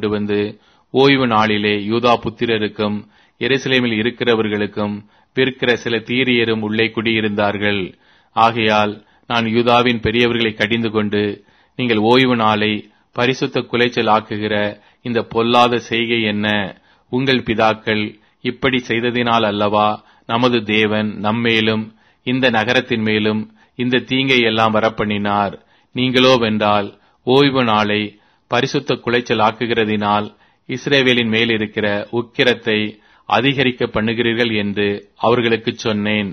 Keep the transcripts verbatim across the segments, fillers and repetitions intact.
கொண்டு வந்து ஓய்வு நாளிலே யூதா புத்திரருக்கும் எருசலேமில் இருக்கிறவர்களுக்கும் விற்கிற சில தீரியரும் உள்ளே குடியிருந்தார்கள். ஆகையால் நான் யூதாவின் பெரியவர்களை கடிந்து கொண்டு, நீங்கள் ஓய்வு நாளை பரிசுத்த குலைச்சல் ஆக்குகிற இந்த பொல்லாத செய்கை என்ன? உங்கள் பிதாக்கள் இப்படி செய்ததினால் அல்லவா நமது தேவன் நம்மேலும் இந்த நகரத்தின் மேலும் இந்த தீங்கை எல்லாம் வரப்பண்ணினார். நீங்களோ வென்றால் ஓய்வு நாளை பரிசுத்த குலைச்சல் ஆக்குகிறதினால் இஸ்ரவேலின் மேல் இருக்கிற உக்கிரத்தை அதிகரிக்க பண்ணுகிறீர்கள் என்று அவர்களுக்கு சொன்னேன்.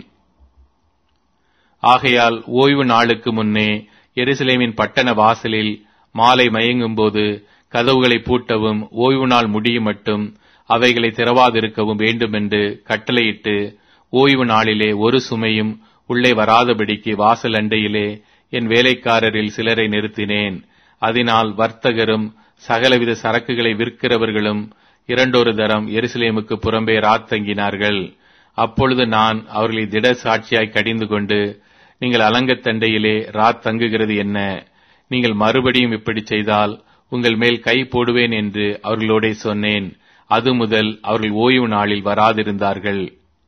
ஆகையால் ஓய்வு நாளுக்கு முன்னே எருசலேமின் பட்டண வாசலில் மாலை மயங்கும் போது கதவுகளை பூட்டவும் ஓய்வு நாள் முடியும் மட்டும் அவைகளை திறவாதிருக்கவும் வேண்டுமென்று கட்டளையிட்டு ஓய்வு நாளிலே ஒரு சுமையும் உள்ளே வராதபடிக்கு வாசல் அண்டையிலே என் வேலைக்காரரில் சிலரை நிறுத்தினேன். அதனால் வர்த்தகரும் சகலவித சரக்குகளை விற்கிறவர்களும் இரண்டொரு தரம் எருசலேமுக்கு புறம்பே ராத்தங்கினார்கள். அப்பொழுது நான் அவர்களை திட சாட்சியாய் கடிந்து கொண்டு, நீங்கள் அலங்கத்தண்டையிலே ராத் தங்குகிறது என்ன? நீங்கள் மறுபடியும் இப்படி செய்தால் உங்கள் மேல் கை போடுவேன் என்று அவர்களோடே சொன்னேன். அது முதல் அவர்கள் ஓய்வு நாளில் வராதிருந்தார்கள்.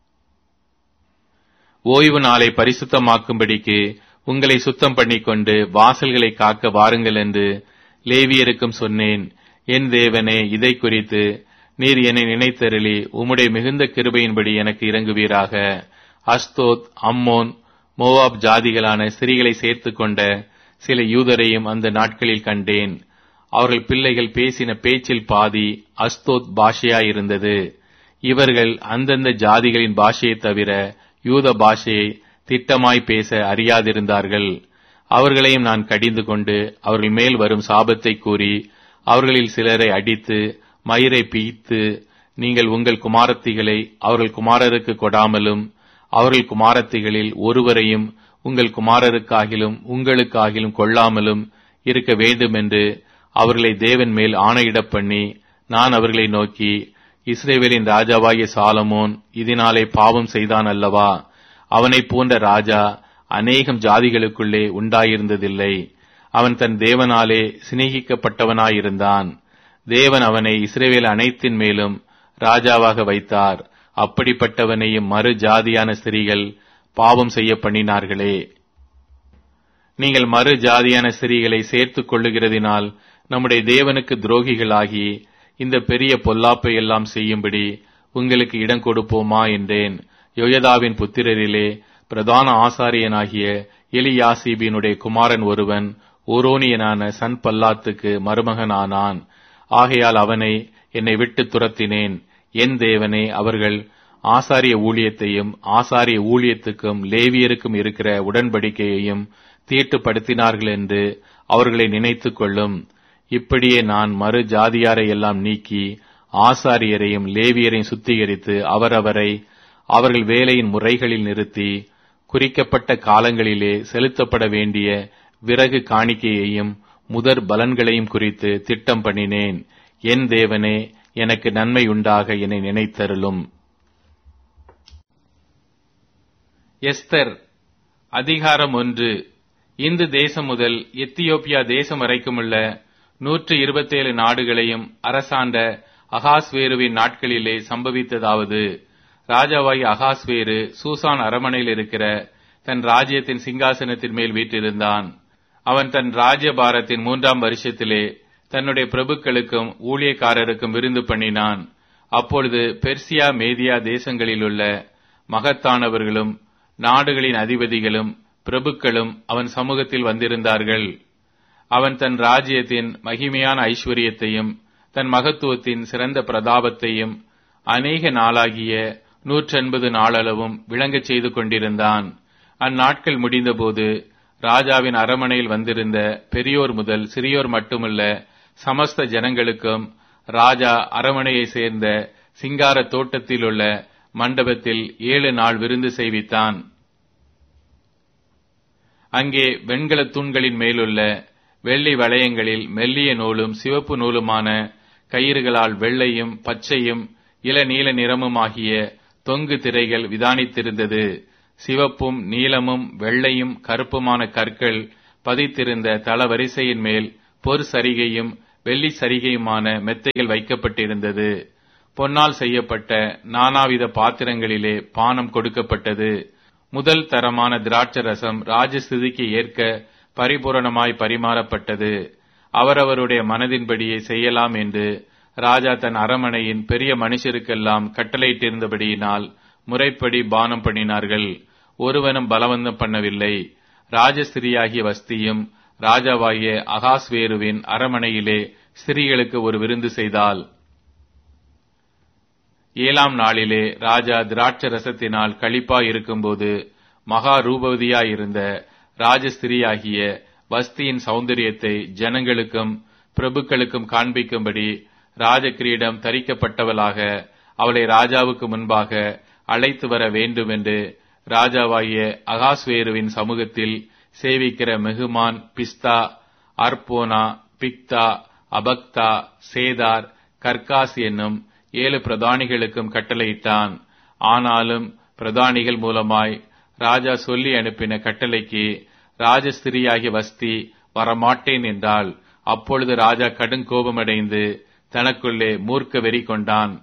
ஓய்வு நாளை பரிசுத்தமாக்கும்படிக்கு உங்களை சுத்தம் பண்ணிக்கொண்டு வாசல்களை காக்க வாருங்கள் என்று லேவியருக்கும் சொன்னேன். என் தேவனே, இதை குறித்து நீர் என்னை நினைத்தருளி உம்முடைய மிகுந்த கிருபையின்படி எனக்கு இறங்குவீராக. அஸ்தோத், அம்மோன், மோவாப் ஜாதிகளான ஸ்திரீகளை சேர்த்து கொண்ட சில யூதரையும் அந்த நாட்களில் கண்டேன். அவர்கள் பிள்ளைகள் பேசின பேச்சில் பாதி அஸ்தோத் பாஷையாயிருந்தது. இவர்கள் அந்தந்த ஜாதிகளின் பாஷையை தவிர யூத பாஷையை திட்டமாய் பேச அறியாதிருந்தார்கள். அவர்களையும் நான் கடிந்து கொண்டு அவர்கள் மேல் வரும் சாபத்தை கூறி அவர்களில் சிலரை அடித்து மயிரை பீய்த்து, நீங்கள் உங்கள் குமாரத்திகளை அவர்கள் குமாரருக்கு கொடாமலும் அவர்கள் குமாரத்திகளில் ஒருவரையும் உங்கள் குமாரருக்காகிலும் உங்களுக்காகிலும் கொள்ளாமலும் இருக்க வேண்டும் என்று அவர்களை தேவன் மேல் ஆணையிடப் பண்ணி, நான் அவர்களை நோக்கி, இஸ்ரவேலின் ராஜாவாகிய சாலமோன் இதனாலே பாவம் செய்தான் அல்லவா? அவனைப் போன்ற ராஜா அநேகம் ஜாதிகளுக்குள்ளே உண்டாயிருந்ததில்லை. அவன் தன் தேவனாலே சிநேகிக்கப்பட்டவனாயிருந்தான். தேவன் அவனை இஸ்ரவேல் அனைத்தின் மேலும் ராஜாவாக வைத்தார். அப்படிப்பட்டவனையும் மறு ஜாதியான ஸ்திரீகள் பாவம் செய்ய பண்ணினார்களே. நீங்கள் மறு ஜாதியான ஸ்திரீகளை சேர்த்துக் கொள்ளுகிறதினால் நம்முடைய தேவனுக்கு துரோகிகளாகி இந்த பெரிய பொல்லாப்பை எல்லாம் செய்யும்படி உங்களுக்கு இடம் கொடுப்போமா என்றேன். யோயதாவின் புத்திரரிலே பிரதான ஆசாரியனாகிய எலியாசிபினுடைய குமாரன் ஒருவன் ஓரோனியனான சன்பல்லாத்துக்கு மருமகனானான். ஆகையால் அவனை என்னை விட்டு துரத்தினேன். என் தேவனே, அவர்கள் ஆசாரிய ஊழியத்தையும் ஆசாரிய ஊழியத்துக்கும் லேவியருக்கும் இருக்கிற உடன்படிக்கையையும் தீட்டுப்படுத்தினார்கள் என்று அவர்களை நினைத்துக் கொள்ளும். இப்படியே நான் மறு ஜாதியாரை எல்லாம் நீக்கி ஆசாரியரையும் லேவியரையும் சுத்திகரித்து அவரவரை அவர்கள் வேலையின் முறைகளில் நிறுத்தி குறிக்கப்பட்ட காலங்களிலே செலுத்தப்பட வேண்டிய விறகு காணிக்கையையும் முதற் பலன்களையும் குறித்து திட்டம் பண்ணினேன். என் தேவனே, எனக்கு நன்மை உண்டாக என்னை நினைத்தருளும். எஸ்தர் அதிகாரம் ஒன்று. இந்து தேசம் முதல் எத்தியோப்பியா தேசம் வரைக்குமுள்ள நூற்று இருபத்தேழு நாடுகளையும் அரசாண்ட அகாஸ்வேருவின் நாட்களிலே சம்பவித்ததாவது: ராஜாவாகி அகாஸ்வேரு சூசான் அரமனையில் இருக்கிற தன் ராஜ்யத்தின் சிங்காசனத்தின் மேல் வீற்றிருந்தான். அவன் தன் ராஜ்யபாரத்தின் மூன்றாம் வருஷத்திலே தன்னுடைய பிரபுக்களுக்கும் ஊழியக்காரருக்கும் விருந்து பண்ணினான். அப்பொழுது பெர்சியா மேதியா தேசங்களிலுள்ள மகத்தானவர்களும் நாடுகளின் அதிபதிகளும் பிரபுக்களும் அவன் சமூகத்தில் வந்திருந்தார்கள். அவன் தன் ராஜ்யத்தின் மகிமையான ஐஸ்வர்யத்தையும் தன் மகத்துவத்தின் சிறந்த பிரதாபத்தையும் அநேக நாளாகிய நூற்றெண்பது நாளளவும் விளங்கச் செய்து கொண்டிருந்தான். அந்நாட்கள் முடிந்தபோது ராஜாவின் அரமனையில் வந்திருந்த பெரியோர் முதல் சிறியோர் மட்டுமல்ல, சமஸ்த ஜனங்களுக்கும் ராஜா அரமனையை சேர்ந்த சிங்கார தோட்டத்தில் உள்ள மண்டபத்தில் ஏழு நாள் விருந்து செய்வித்தான். அங்கே வெண்கல தூண்களின் மேலுள்ள வெள்ளி வளையங்களில் மெல்லிய நூலும் சிவப்பு நூலுமான கயிறுகளால் வெள்ளையும் பச்சையும் இளநீல நிறமுமாகிய தொங்கு திரைகள் விதானித்திருந்தது. சிவப்பும் நீலமும் வெள்ளையும் கருப்புமான கற்கள் பதித்திருந்த தளவரிசையின் மேல் பொற் சரிகையும் வெள்ளி சரிகையுமான மெத்தைகள் வைக்கப்பட்டிருந்தது. பொன்னால் செய்யப்பட்ட நானாவித பாத்திரங்களிலே பானம் கொடுக்கப்பட்டது. முதல் தரமான திராட்சரசம் ராஜஸ்திதிக்கு ஏற்க பரிபூரணமாய் பரிமாறப்பட்டது. அவரவருடைய மனதின்படியே செய்யலாம் என்று ராஜா தன் அரமனையின் பெரிய மனுஷருக்கெல்லாம் கட்டளையிட்டிருந்தபடியினால் முறைப்படி பானம் பண்ணினார்கள். ஒருவனும் பலவந்தம் பண்ணவில்லை. ராஜஸ்திரியாகிய வஸ்தியும் ராஜாவாகிய அகாஸ்வேருவின் அரமனையிலே ஸ்திரீகளுக்கு ஒரு விருந்து செய்தாள். ஏழாம் நாளிலே ராஜா திராட்சரசத்தினால் களிப்பாய் இருக்கும்போது மகா ரூபவதியாயிருந்த ராஜஸ்திரியாகிய வஸ்தியின் சௌந்தரியத்தை ஜனங்களுக்கும் பிரபுக்களுக்கும் காண்பிக்கும்படி ராஜகிரீடம் தரிக்கப்பட்டவளாக அவளை ராஜாவுக்கு முன்பாக அழைத்து வர வேண்டும் என்று ராஜாவாகிய அகாஸ்வேருவின் சமூகத்தில் சேவிக்கிற மெகுமான், பிஸ்தா, அர்போனா, பிக்தா, அபக்தா, சேதார், கர்காஸ் என்னும் ஏழு பிரதானிகளுக்கும் கட்டளையிட்டான். ஆனாலும் பிரதானிகள் மூலமாய் ராஜா சொல்லி அனுப்பின கட்டளைக்கு ராஜஸ்திரியாகிய வஸ்தி வரமாட்டேன் என்றால், அப்பொழுது ராஜா கடும் கோபமடைந்து தனக்குள்ளே மூர்க்க வெறி கொண்டான்.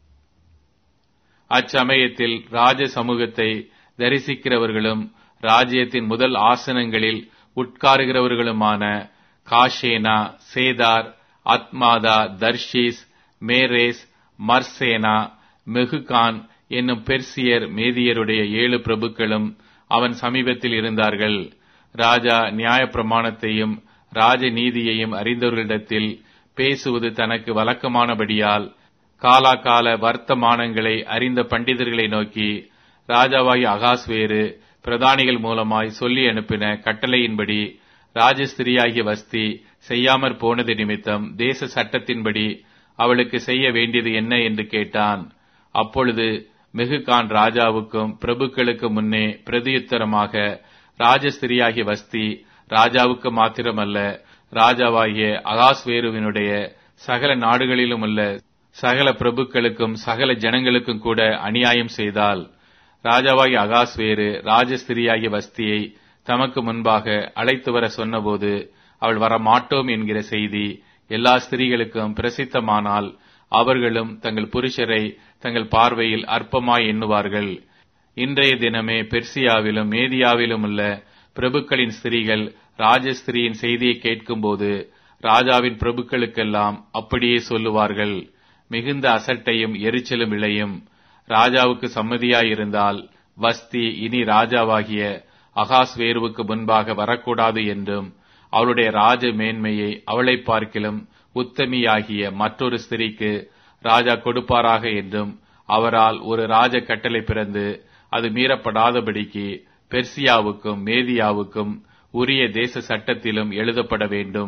அச்சமயத்தில் ராஜ சமூகத்தை தரிசிக்கிறவர்களும் ராஜ்யத்தின் முதல் ஆசனங்களில் உட்காருகிறவர்களுமான காஷேனா, சேதார், அத்மாதா, தர்ஷீஸ், மேரேஸ், மர்சேனா, மெகுகான் என்னும் பெர்சியர் மேதியருடைய ஏழு பிரபுக்களும் அவன் சமீபத்தில் இருந்தார்கள். ராஜா நியாயப்பிரமாணத்தையும் ராஜநீதியையும் அறிந்தவர்களிடத்தில் பேசுவது தனக்கு வழக்கமானபடியால் காலாகால வர்த்தமானங்களை அறிந்த பண்டிதர்களை நோக்கி, ராஜாவாகிய அகாஸ்வேரு பிரதானிகள் மூலமாய் சொல்லி அனுப்பின கட்டளையின்படி ராஜஸ்திரியாகிய வஸ்தி செய்யாமற் போனது நிமித்தம் தேச சட்டத்தின்படி அவளுக்கு செய்ய வேண்டியது என்ன என்று கேட்டான். அப்பொழுது மெகுகான் ராஜாவுக்கும் பிரபுக்களுக்கு முன்னே பிரதியுத்தரமாக, ராஜஸ்திரியாகிய வஸ்தி ராஜாவுக்கு மாத்திரமல்ல, ராஜாவாகிய அகாஸ்வேருவினுடைய சகல நாடுகளிலும் உள்ள சகல பிரபுக்களுக்கும் சகல ஜனங்களுக்கும் கூட அநியாயம் செய்தால். ராஜாவாகிய அகாஸ்வேரு ராஜஸ்திரியாகிய வஸ்தியை தமக்கு முன்பாக அழைத்து வர சொன்னபோது, அவள் வரமாட்டோம் என்கிற செய்தி எல்லா ஸ்திரீகளுக்கும் பிரசித்தமானால் அவர்களும் தங்கள் புருஷரை தங்கள் பார்வையில் அற்பமாய் எண்ணுவார்கள். இன்றைய தினமே பெர்சியாவிலும் மேதியாவிலும் உள்ள பிரபுக்களின் ஸ்திரீகள் ராஜஸ்திரியின் செய்தியை கேட்கும்போது ராஜாவின் பிரபுக்களுக்கெல்லாம் அப்படியே சொல்லுவார்கள். மிகுந்த அசட்டையும் எரிச்சலும் விளையும். ராஜாவுக்கு சம்மதியாயிருந்தால் வஸ்தி இனி ராஜாவாகிய அகாஸ்வேருவுக்கு முன்பாக வரக்கூடாது என்றும், அவளுடைய ராஜ மேன்மையை அவளை பார்க்கிலும் உத்தமியாகிய மற்றொரு ஸ்திரீக்கு ராஜா கொடுப்பாராக என்றும் அவரால் ஒரு ராஜ கட்டளை பிறந்து அது மீறப்படாதபடிக்கு பெர்சியாவுக்கும் மேதியாவுக்கும் உரிய தேச சட்டத்திலும் எழுதப்பட வேண்டும்.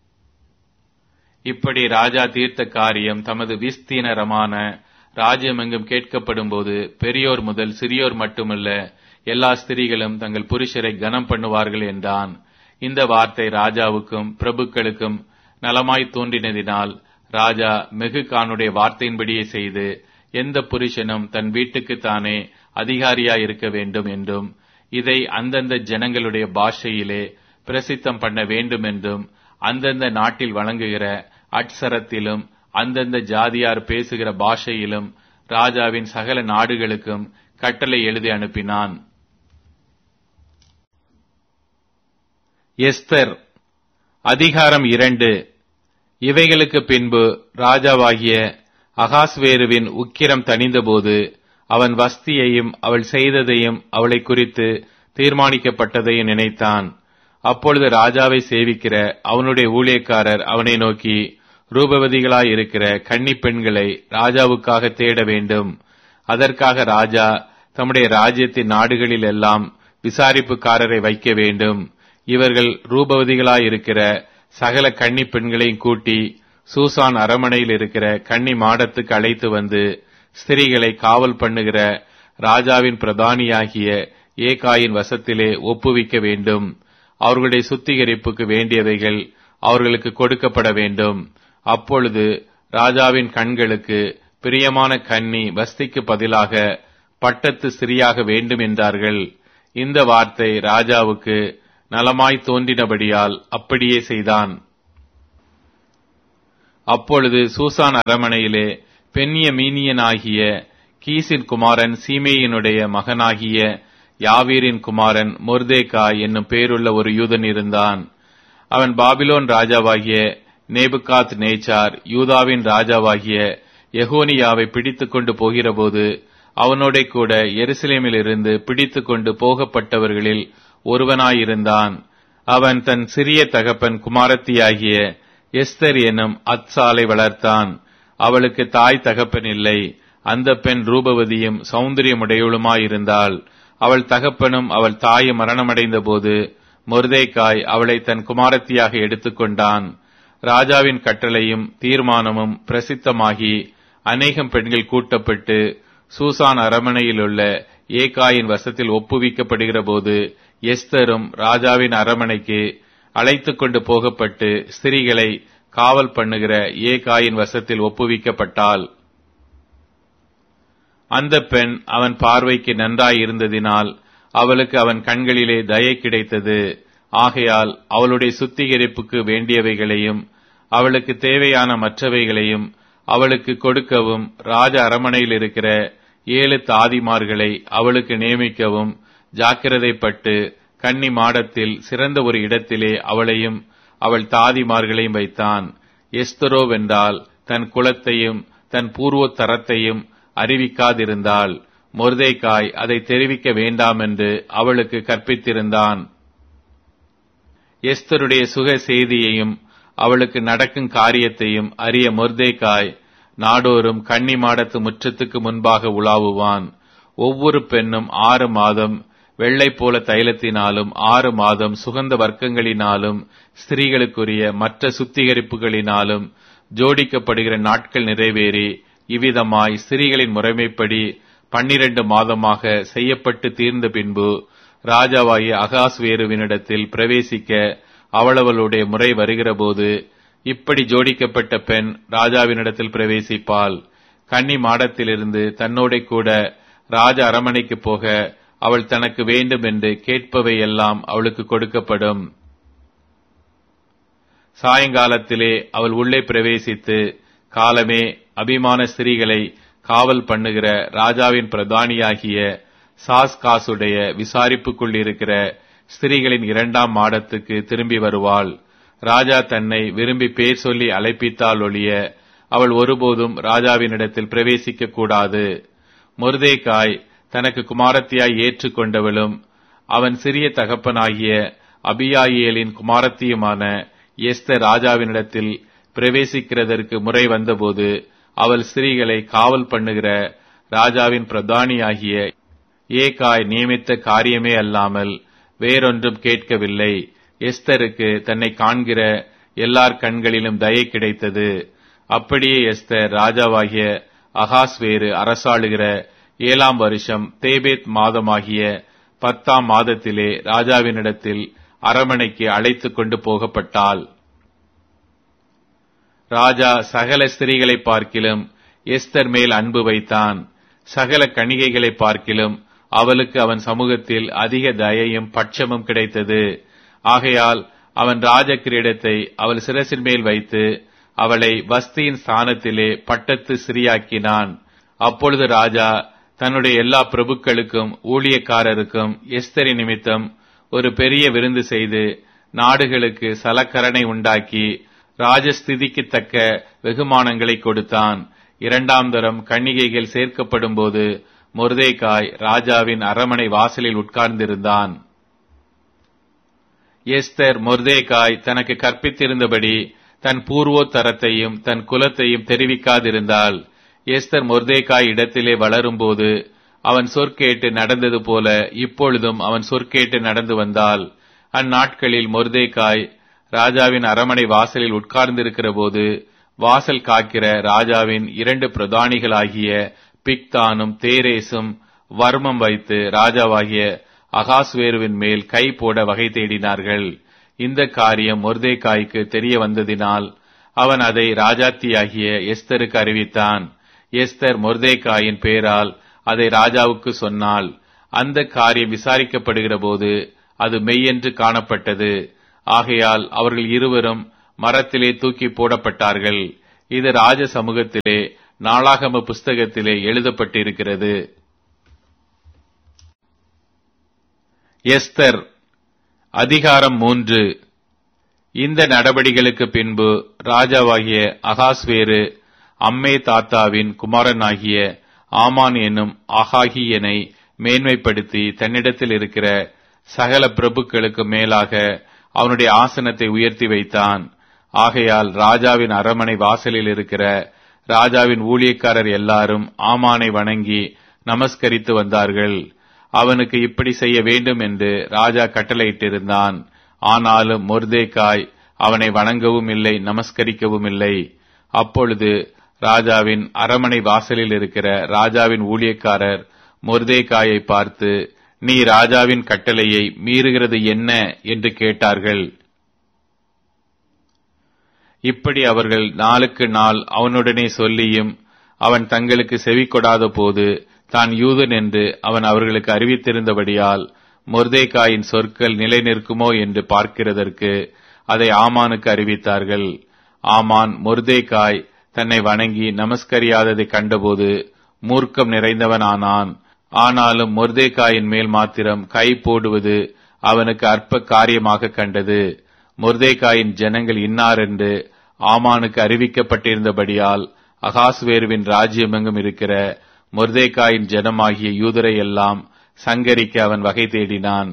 இப்படி ராஜா தீர்த்த காரியம் தமது விஸ்தீனரமான ராஜ்யமெங்கும் கேட்கப்படும் போது பெரியோர் முதல் சிறியோர் மட்டுமல்ல, எல்லா ஸ்திரீகளும் தங்கள் புருஷரை கனம் பண்ணுவார்கள் என்றான். இந்த வார்த்தை ராஜாவுக்கும் பிரபுக்களுக்கும் நலமாய் தோன்றினதினால் ராஜா மெகுகானுடைய வார்த்தையின்படியே செய்து, எந்த புருஷனும் தன் வீட்டுக்குத்தானே அதிகாரியாயிருக்க வேண்டும் என்றும், இதை அந்தந்த ஜனங்களுடைய பாஷையிலே பிரசித்தம் பண்ண வேண்டும் என்றும், அந்தந்த நாட்டில் வழங்குகிற அட்சரத்திலும் அந்தந்த ஜாதியார் பேசுகிற பாஷையிலும் ராஜாவின் சகல நாடுகளுக்கும் கட்டளை எழுதி அனுப்பினான். எஸ்தர் அதிகாரம் இரண்டு. இவைகளுக்கு பின்பு ராஜாவாகிய அகாஸ்வேருவின் உக்கிரம் தணிந்தபோது அவன் வஸ்தியையும் அவள் செய்ததையும் அவளை குறித்து தீர்மானிக்கப்பட்டதையும் நினைத்தான். அப்பொழுது ராஜாவை சேவிக்கிற அவனுடைய ஊழியக்காரர் அவனை நோக்கி, ரூபவதிகளாயிருக்கிற கன்னி பெண்களை ராஜாவுக்காக தேட வேண்டும். அதற்காக ராஜா தம்முடைய ராஜ்யத்தின் நாடுகளில் எல்லாம் விசாரிப்புக்காரரை வைக்க வேண்டும். இவர்கள் ரூபவதிகளாயிருக்கிற சகல கன்னி பெண்களையும் கூட்டி சூசான் அரமனையில் இருக்கிற கன்னி மாடத்துக்கு அழைத்து வந்து ஸ்திரீகளை காவல் பண்ணுகிற ராஜாவின் பிரதானியாகிய ஏகாயின் வசத்திலே ஒப்புவிக்க வேண்டும். அவர்களுடைய சுத்திகரிப்புக்கு வேண்டியவைகள் அவர்களுக்கு கொடுக்கப்பட வேண்டும். அப்பொழுது ராஜாவின் கண்களுக்கு பிரியமான கன்னி வஸ்திக்கு பதிலாக பட்டத்து ஸ்திரீயாக வேண்டும் என்றார்கள். இந்த வார்த்தை ராஜாவுக்கு நலமாய் தோன்றினபடியால் அப்படியே செய்தான். அப்பொழுது சூசான் அரமனையிலே பென்யமீனியனாகிய கீசின் குமாரன் சீமேயினுடைய மகனாகிய யாவீரின் குமாரன் மொர்தேகாய் என்னும் பேருள்ள ஒரு யூதன் இருந்தான். அவன் பாபிலோன் ராஜாவாகிய நேபுகாத் நேச்சார் யூதாவின் ராஜாவாகிய எகோனியாவை பிடித்துக் கொண்டு போகிறபோது அவனோட கூட எருசலேமிலிருந்து பிடித்துக் கொண்டு போகப்பட்டவர்களில் ஒருவனாயிருந்தான். அவன் தன் சிறிய தகப்பன் குமாரத்தியாகிய எஸ்தர் எனும் அத்சாலை வளர்த்தான். அவளுக்கு தாய் தகப்பன் இல்லை. அந்த பெண் ரூபவதியும் சௌந்தரியமுடையவளுமாயிருந்தாள். அவள் தகப்பனும் அவள் தாயும் மரணமடைந்த போது மொர்தேகாய் அவளை தன் குமாரத்தியாக எடுத்துக்கொண்டான். ராஜாவின் கட்டளையும் தீர்மானமும் பிரசித்தமாகி அநேகம் பெண்கள் கூட்டப்பட்டு சூசான் அரமனையிலுள்ள ஏகாயின் வசத்தில் ஒப்புவிக்கப்படுகிற போது எஸ்தரும் ராஜாவின் அரமனைக்கு அழைத்துக் கொண்டு போகப்பட்டு ஸ்திரீகளை காவல் பண்ணுகிற ஏகாயின் வசத்தில் ஒப்புவிக்கப்பட்டாள். அந்த பெண் அவன் பார்வைக்கு நன்றாயிருந்ததினால் அவளுக்கு அவன் கண்களிலே தயை கிடைத்தது. ஆகையால் அவளுடைய சுத்திகரிப்புக்கு வேண்டியவைகளையும் அவளுக்கு தேவையான மற்றவைகளையும் அவளுக்கு கொடுக்கவும் ராஜ அரமனையில் இருக்கிற ஏழு தாதிமார்களை அவளுக்கு நியமிக்கவும் ஜாக்கிரதைப்பட்டு கன்னி மாடத்தில் சிறந்த ஒரு இடத்திலே அவளையும் அவள் தாதிமார்களையும் வைத்தான். எஸ்தரோவென்றால் தன் குலத்தையும் தன் பூர்வோத்தரத்தையும் அறிவிக்காதிருந்தாள். மொர்தேகாய் அதை தெரிவிக்க வேண்டாம் என்று அவளுக்கு கற்பித்திருந்தான். எஸ்தருடைய சுக செய்தியையும் அவளுக்கு நடக்கும் காரியத்தையும் அறிய மொர்தேகாய் நாடோறும் கன்னி மாடத்து முற்றத்துக்கு முன்பாக உலாவுவான். ஒவ்வொரு பெண்ணும் ஆறு மாதம் வெள்ளை போல தைலத்தினாலும் ஆறு மாதம் சுகந்த வர்க்கங்களினாலும் ஸ்திரீகளுக்குரிய மற்ற சுத்திகரிப்புகளினாலும் ஜோடிக்கப்படுகிற நாட்கள் நிறைவேறி இவ்விதமாய் ஸ்திரீகளின் முறைமைப்படி பன்னிரண்டு மாதமாக செய்யப்பட்டு தீர்ந்த பின்பு ராஜாவாகிய அகாஸ்வேருவினிடத்தில் பிரவேசிக்க அவளவளுடைய முறை வருகிற போது இப்படி ஜோடிக்கப்பட்ட பெண் ராஜாவினிடத்தில் பிரவேசிப்பாள். கன்னி மாடத்திலிருந்து தன்னோட கூட ராஜ அரமனைக்கு போக அவள் தனக்கு வேண்டும் என்று கேட்பவை எல்லாம் அவளுக்கு கொடுக்கப்படும். சாயங்காலத்திலே அவள் உள்ளே பிரவேசித்து காலமே அபிமான ஸ்திரீகளை காவல் பண்ணுகிற ராஜாவின் பிரதானியாகிய சாஸ்காசுடைய விசாரிப்புக்குள் இருக்கிற ஸ்திரீகளின் இரண்டாம் மாடத்துக்கு திரும்பி வருவாள். ராஜா தன்னை விரும்பி பேர் சொல்லி அழைப்பித்தால் ஒழிய அவள் ஒருபோதும் ராஜாவினிடத்தில் பிரவேசிக்க கூடாது. மொர்தேகாய் தனக்கு குமாரத்தியாய் ஏற்றுக்கொண்டவளும் அவன் சிறிய தகப்பனாகிய அபியாயேலின் குமாரத்தியுமான எஸ்தர் ராஜாவினிடத்தில் பிரவேசிக்கிறதற்கு முறை வந்தபோது அவள் ஸ்திரீகளை காவல் பண்ணுகிற ராஜாவின் பிரதானியாகிய ஏகாய் நியமித்த காரியமே அல்லாமல் வேறொன்றும் கேட்கவில்லை. எஸ்தருக்கு தன்னை காண்கிற எல்லார் கண்களிலும் தயை கிடைத்தது. அப்படியே எஸ்தர் ராஜாவாகிய அகாஸ்வேரு அரசாளுகிற ஏழாம் வருஷம் தேபேத் மாதமாகிய பத்தாம் மாதத்திலே ராஜாவினிடத்தில் அரமனைக்கு அழைத்துக் கொண்டு போகப்பட்டாள். ராஜா சகல ஸ்திரீகளை பார்க்கிலும் எஸ்தர் மேல் அன்பு வைத்தான். சகல கணிகைகளை பார்க்கிலும் அவளுக்கு அவன் சமூகத்தில் அதிக தயையும் பட்சமும் கிடைத்தது. ஆகையால் அவன் ராஜ கிரீடத்தை அவள் சிரசின் மேல் வைத்து அவளை வஸ்தியின் ஸ்தானத்திலே பட்டத்து சிறியாக்கினான். அப்பொழுது ராஜா தன்னுடைய எல்லா பிரபுக்களுக்கும் ஊழியக்காரருக்கும் எஸ்தரி நிமித்தம் ஒரு பெரிய விருந்து செய்து நாடுகளுக்கு சலக்கரணை உண்டாக்கி ராஜஸ்திதிக்கு தக்க வெகுமானங்களை கொடுத்தான். இரண்டாம் தரம் கன்னிகைகள் சேர்க்கப்படும் போது மொர்தேகாய் ராஜாவின் அரமனை வாசலில் உட்கார்ந்திருந்தான். எஸ்தர் மொர்தேகாய் தனக்கு கற்பித்திருந்தபடி தன் பூர்வோத்தரத்தையும் தன் குலத்தையும் தெரிவிக்காதிருந்தாள். எஸ்தர் மொர்தேகாய் இடத்திலே வளரும்போது அவன் சொற்கேட்டு நடந்தது போல இப்பொழுதும் அவன் சொற்கேட்டு நடந்து வந்தாள். அந்நாட்களில் மொர்தேகாய் ராஜாவின் அரமனை வாசலில் உட்கார்ந்திருக்கிற போது வாசல் காக்கிற ராஜாவின் இரண்டு பிரதானிகளாகிய பிக்தானும் தேரேசும் வர்மம் வைத்து ராஜாவாகிய அகாஸ்வேருவின் மேல் கை போட வகை தேடினார்கள். இந்த காரியம் மொர்தேகாய்க்கு தெரிய வந்ததினால் அவன் அதை ராஜாத்தியாகிய எஸ்தருக்கு அறிவித்தான். எஸ்தர் மொர்தேகாயின் பேரால் அதை ராஜாவுக்கு சொன்னாள். அந்த காரியம் விசாரிக்கப்படுகிற போது அது மெய்யென்று காணப்பட்டது. ஆகையால் அவர்கள் இருவரும் மரத்திலே தூக்கி போடப்பட்டார்கள். இது ராஜ சமூகத்திலே நாளாகம புஸ்தகத்திலே எழுதப்பட்டிருக்கிறது. எஸ்தர் அதிகாரம் மூன்று. இந்த நடபடிகளுக்கு பின்பு ராஜாவாகிய அகாஸ்வேரு அம்மே தாத்தாவின் குமாரனாகிய ஆமான் என்னும் ஆகாகியனை மேன்மைப்படுத்தி தன்னிடத்தில் இருக்கிற சகல பிரபுக்களுக்கு மேலாக அவனுடைய ஆசனத்தை உயர்த்தி வைத்தான். ஆகையால் ராஜாவின் அரமனை வாசலில் இருக்கிற ராஜாவின் ஊழியக்காரர் எல்லாரும் ஆமானை வணங்கி நமஸ்கரித்து வந்தார்கள். அவனுக்கு இப்படி செய்ய வேண்டும் என்று ராஜா கட்டளையிட்டிருந்தான். ஆனாலும் மொர்தேகாய் அவனை வணங்கவும் இல்லை, நமஸ்கரிக்கவும் இல்லை. அப்பொழுது ராஜாவின் அரமனை வாசலில் இருக்கிற ராஜாவின் ஊழியக்காரர் மொர்தேகாயை பார்த்து, நீ ராஜாவின் கட்டளையை மீறுகிறது என்ன என்று கேட்டார்கள். இப்படி அவர்கள் நாளுக்கு நாள் அவனுடனே சொல்லியும் அவன் தங்களுக்கு செவி கொடாத போது தான் யூதன் என்று அவன் அவர்களுக்கு அறிவித்திருந்தபடியால் மொர்தேகாயின் சொற்கள் நிலை நிற்குமோ என்று பார்க்கிறதற்கு அதை ஆமானுக்கு அறிவித்தார்கள். ஆமான் மொர்தேகாய் தன்னை வணங்கி நமஸ்கரியாததை கண்டபோது மூர்க்கம் நிறைந்தவனானான். ஆனாலும் மொர்தேகாயின் மேல் மாத்திரம் கை போடுவது அவனுக்கு அற்ப காரியமாக கண்டது. மொர்தேகாயின் ஜனங்கள் இன்னாரென்று ஆமானுக்கு அறிவிக்கப்பட்டிருந்தபடியால் அகாஸ்வேருவின் ராஜ்யமெங்கும் இருக்கிற மொர்தேகாயின் ஜனமாகிய யூதரை எல்லாம் சங்கரிக்க அவன் வகை தேடினான்.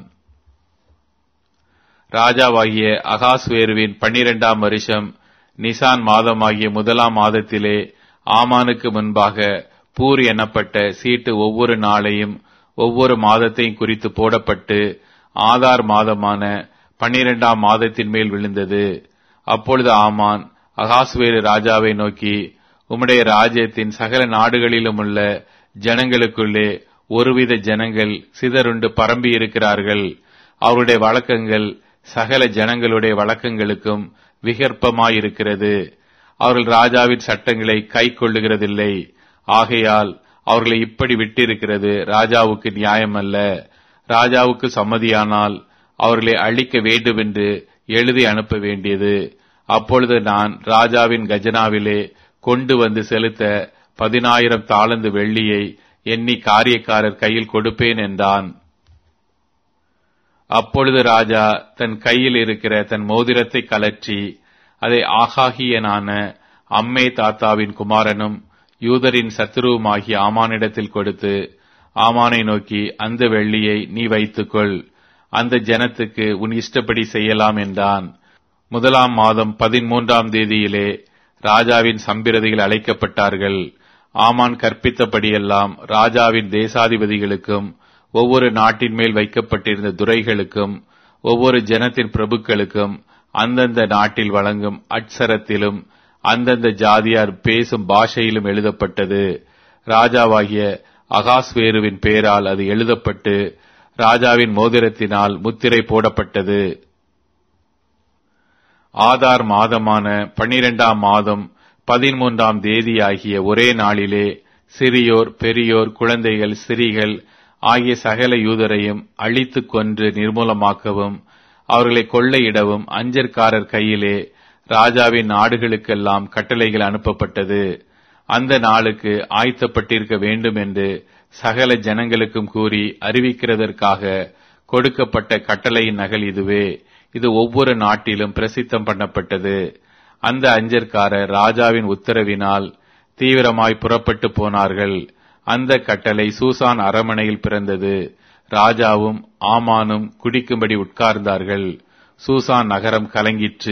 ராஜாவாகிய அகாஸ்வேருவின் பன்னிரண்டாம் வருஷம் நிசான் மாதமாகிய முதலாம் மாதத்திலே ஆமானுக்கு முன்பாக பூர் எனப்பட்ட சீட்டு ஒவ்வொரு நாளையும் ஒவ்வொரு மாதத்தையும் குறித்து போடப்பட்டு ஆதார் மாதமான பன்னிரண்டாம் மாதத்தின் மேல் விழுந்தது. அப்பொழுது ஆமான் அகாஸ்வேரு ராஜாவை நோக்கி, உம்முடைய ராஜ்யத்தின் சகல நாடுகளிலும் உள்ள ஜனங்களுக்குள்ளே ஒருவித ஜனங்கள் சிதறுண்டு பரம்பி இருக்கிறார்கள். அவருடைய வழக்கங்கள் சகல ஜனங்களுடைய வழக்கங்களுக்கும் விகற்பமாயிருக்கிறது. அவர்கள் ராஜாவின் சட்டங்களை கை கொள்ளுகிறதில்லை. ஆகையால் அவர்களை இப்படி விட்டிருக்கிறது ராஜாவுக்கு நியாயமல்ல. ராஜாவுக்கு சம்மதியானால் அவர்களை அழிக்க வேண்டும் என்று எழுதி அனுப்ப வேண்டியது. அப்பொழுது நான் ராஜாவின் கஜனாவிலே கொண்டு வந்து செலுத்த பதினாயிரம் தாளந்து வெள்ளியை எண்ணி காரியக்காரர் கையில் கொடுப்பேன் என்றான். அப்பொழுது ராஜா தன் கையில் இருக்கிற தன் மோதிரத்தை கலற்றி அதை ஆகாகியனான அம்மே தாத்தாவின் குமாரனும் யூதரின் சத்துருவுமாகிய ஆமானிடத்தில் கொடுத்து, ஆமானை நோக்கி, அந்த வெள்ளியை நீ வைத்துக்கொள், அந்த ஜனத்துக்கு உன் இஷ்டப்படி செய்யலாம் என்றான். முதலாம் மாதம் பதிமூன்றாம் தேதியிலே ராஜாவின் சம்பிரதிகள் அழைக்கப்பட்டார்கள். ஆமான் கற்பித்தபடியெல்லாம் ராஜாவின் தேசாதிபதிகளுக்கும் ஒவ்வொரு நாட்டின் மேல் வைக்கப்பட்டிருந்த துரைகளுக்கும் ஒவ்வொரு ஜனத்தின் பிரபுக்களுக்கும் அந்தந்த நாட்டில் வழங்கும் அட்சரத்திலும் அந்தந்த ஜாதியார் பேசும் பாஷையிலும் எழுதப்பட்டது. ராஜாவாகிய அகாஸ்வேருவின் பெயரால் அது எழுதப்பட்டு ராஜாவின் மோதிரத்தினால் முத்திரை போடப்பட்டது. ஆதார் மாதமான பன்னிரண்டாம் மாதம் பதிமூன்றாம் தேதியாகிய ஒரே நாளிலே சிறியோர் பெரியோர் குழந்தைகள் ஸ்திரீகள் ஆகிய சகல யூதரையும் அழித்து கொன்று நிர்மூலமாக்கவும் அவர்களை கொள்ளையிடவும் அஞ்சற்காரர் கையிலே ராஜாவின் நாடுகளுக்கெல்லாம் கட்டளைகள் அனுப்பப்பட்டது. அந்த நாளுக்கு ஆயத்தப்பட்டிருக்க வேண்டும் என்று சகல ஜனங்களுக்கும் கூறி அறிவிக்கிறதற்காக கொடுக்கப்பட்ட கட்டளையின் நகல் இதுவே. இது ஒவ்வொரு நாட்டிலும் பிரசித்தம் பண்ணப்பட்டது. அந்த அஞ்சற்காரர் ராஜாவின் உத்தரவினால் தீவிரமாய் புறப்பட்டு போனார்கள். அந்த கட்டளை சூசான் அரமனையில் பிறந்தது. ராஜாவும் ஆமானும் குடிக்கும்படி உட்கார்ந்தார்கள். சூசான் நகரம் கலங்கிற்று.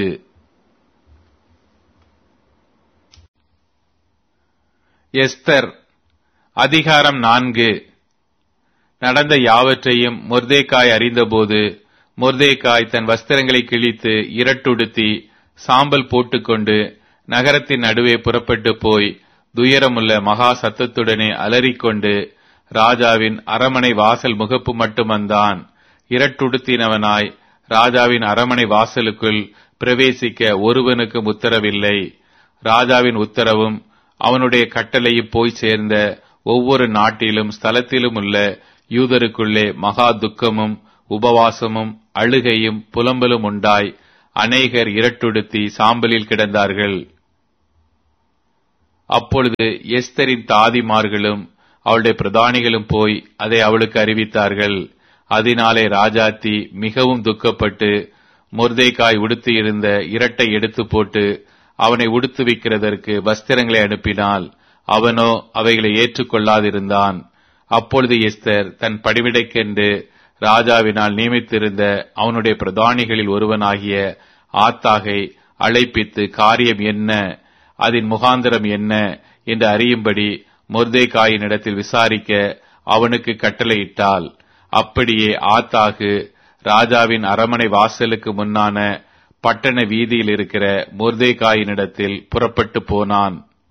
எஸ்தர் அதிகாரம் நான்கு. நடந்த யாவற்றையும் மொர்தேகாய் அறிந்தபோது மொர்தேகாய் தன் வஸ்திரங்களை கிழித்து இரட்டுடுத்தி சாம்பல் போட்டுக்கொண்டு நகரத்தின் நடுவே புறப்பட்டு போய் துயரமுள்ள மகா சத்தத்துடனே அலறிக்கொண்டு ராஜாவின் அரமனை வாசல் முகப்பு மட்டும் வந்தான். இரட்டுடுத்தினவனாய் ராஜாவின் அரமனை வாசலுக்குள் பிரவேசிக்க ஒருவனுக்கும் உத்தரவில்லை. ராஜாவின் உத்தரவும் அவனுடைய கட்டளையும் போய் சேர்ந்த ஒவ்வொரு நாட்டிலும் ஸ்தலத்திலும் உள்ள யூதருக்குள்ளே மகா துக்கமும் உபவாசமும் அழுகையும் புலம்பலும் உண்டாய் அநேகர் இரட்டுடுத்தி சாம்பலில் கிடந்தார்கள். அப்பொழுது எஸ்தரின் தாதிமார்களும் அவளுடைய பிரதானிகளும் போய் அதை அவளுக்கு அறிவித்தார்கள். அதனாலே ராஜாத்தி மிகவும் துக்கப்பட்டு மொர்தெகாய் உடுத்தியிருந்த இரட்டை எடுத்து போட்டு அவனை உடுத்துவிக்கிறதற்கு வஸ்திரங்களை அனுப்பினாள். அவனோ அவைகளை ஏற்றுக்கொள்ளாதிருந்தான். அப்பொழுது எஸ்தர் தன் பணிவிடைக்கென்று ராஜாவினால் நியமித்திருந்த அவனுடைய பிரதானிகளில் ஒருவனாகிய ஆத்தாகை அழைப்பித்து காரியம் என்ன, அதன் முகாந்திரம் என்ன என்று அறியும்படி மொர்தெகாயின் இடத்தில் விசாரிக்க அவனுக்கு கட்டளையிட்டாள். அப்படியே ஆத்தாகு ராஜாவின் அரமனை வாசலுக்கு முன்னான பட்டண வீதியில் இருக்கிற மொர்தெகாயினிடத்தில் புறப்பட்டு போனான்.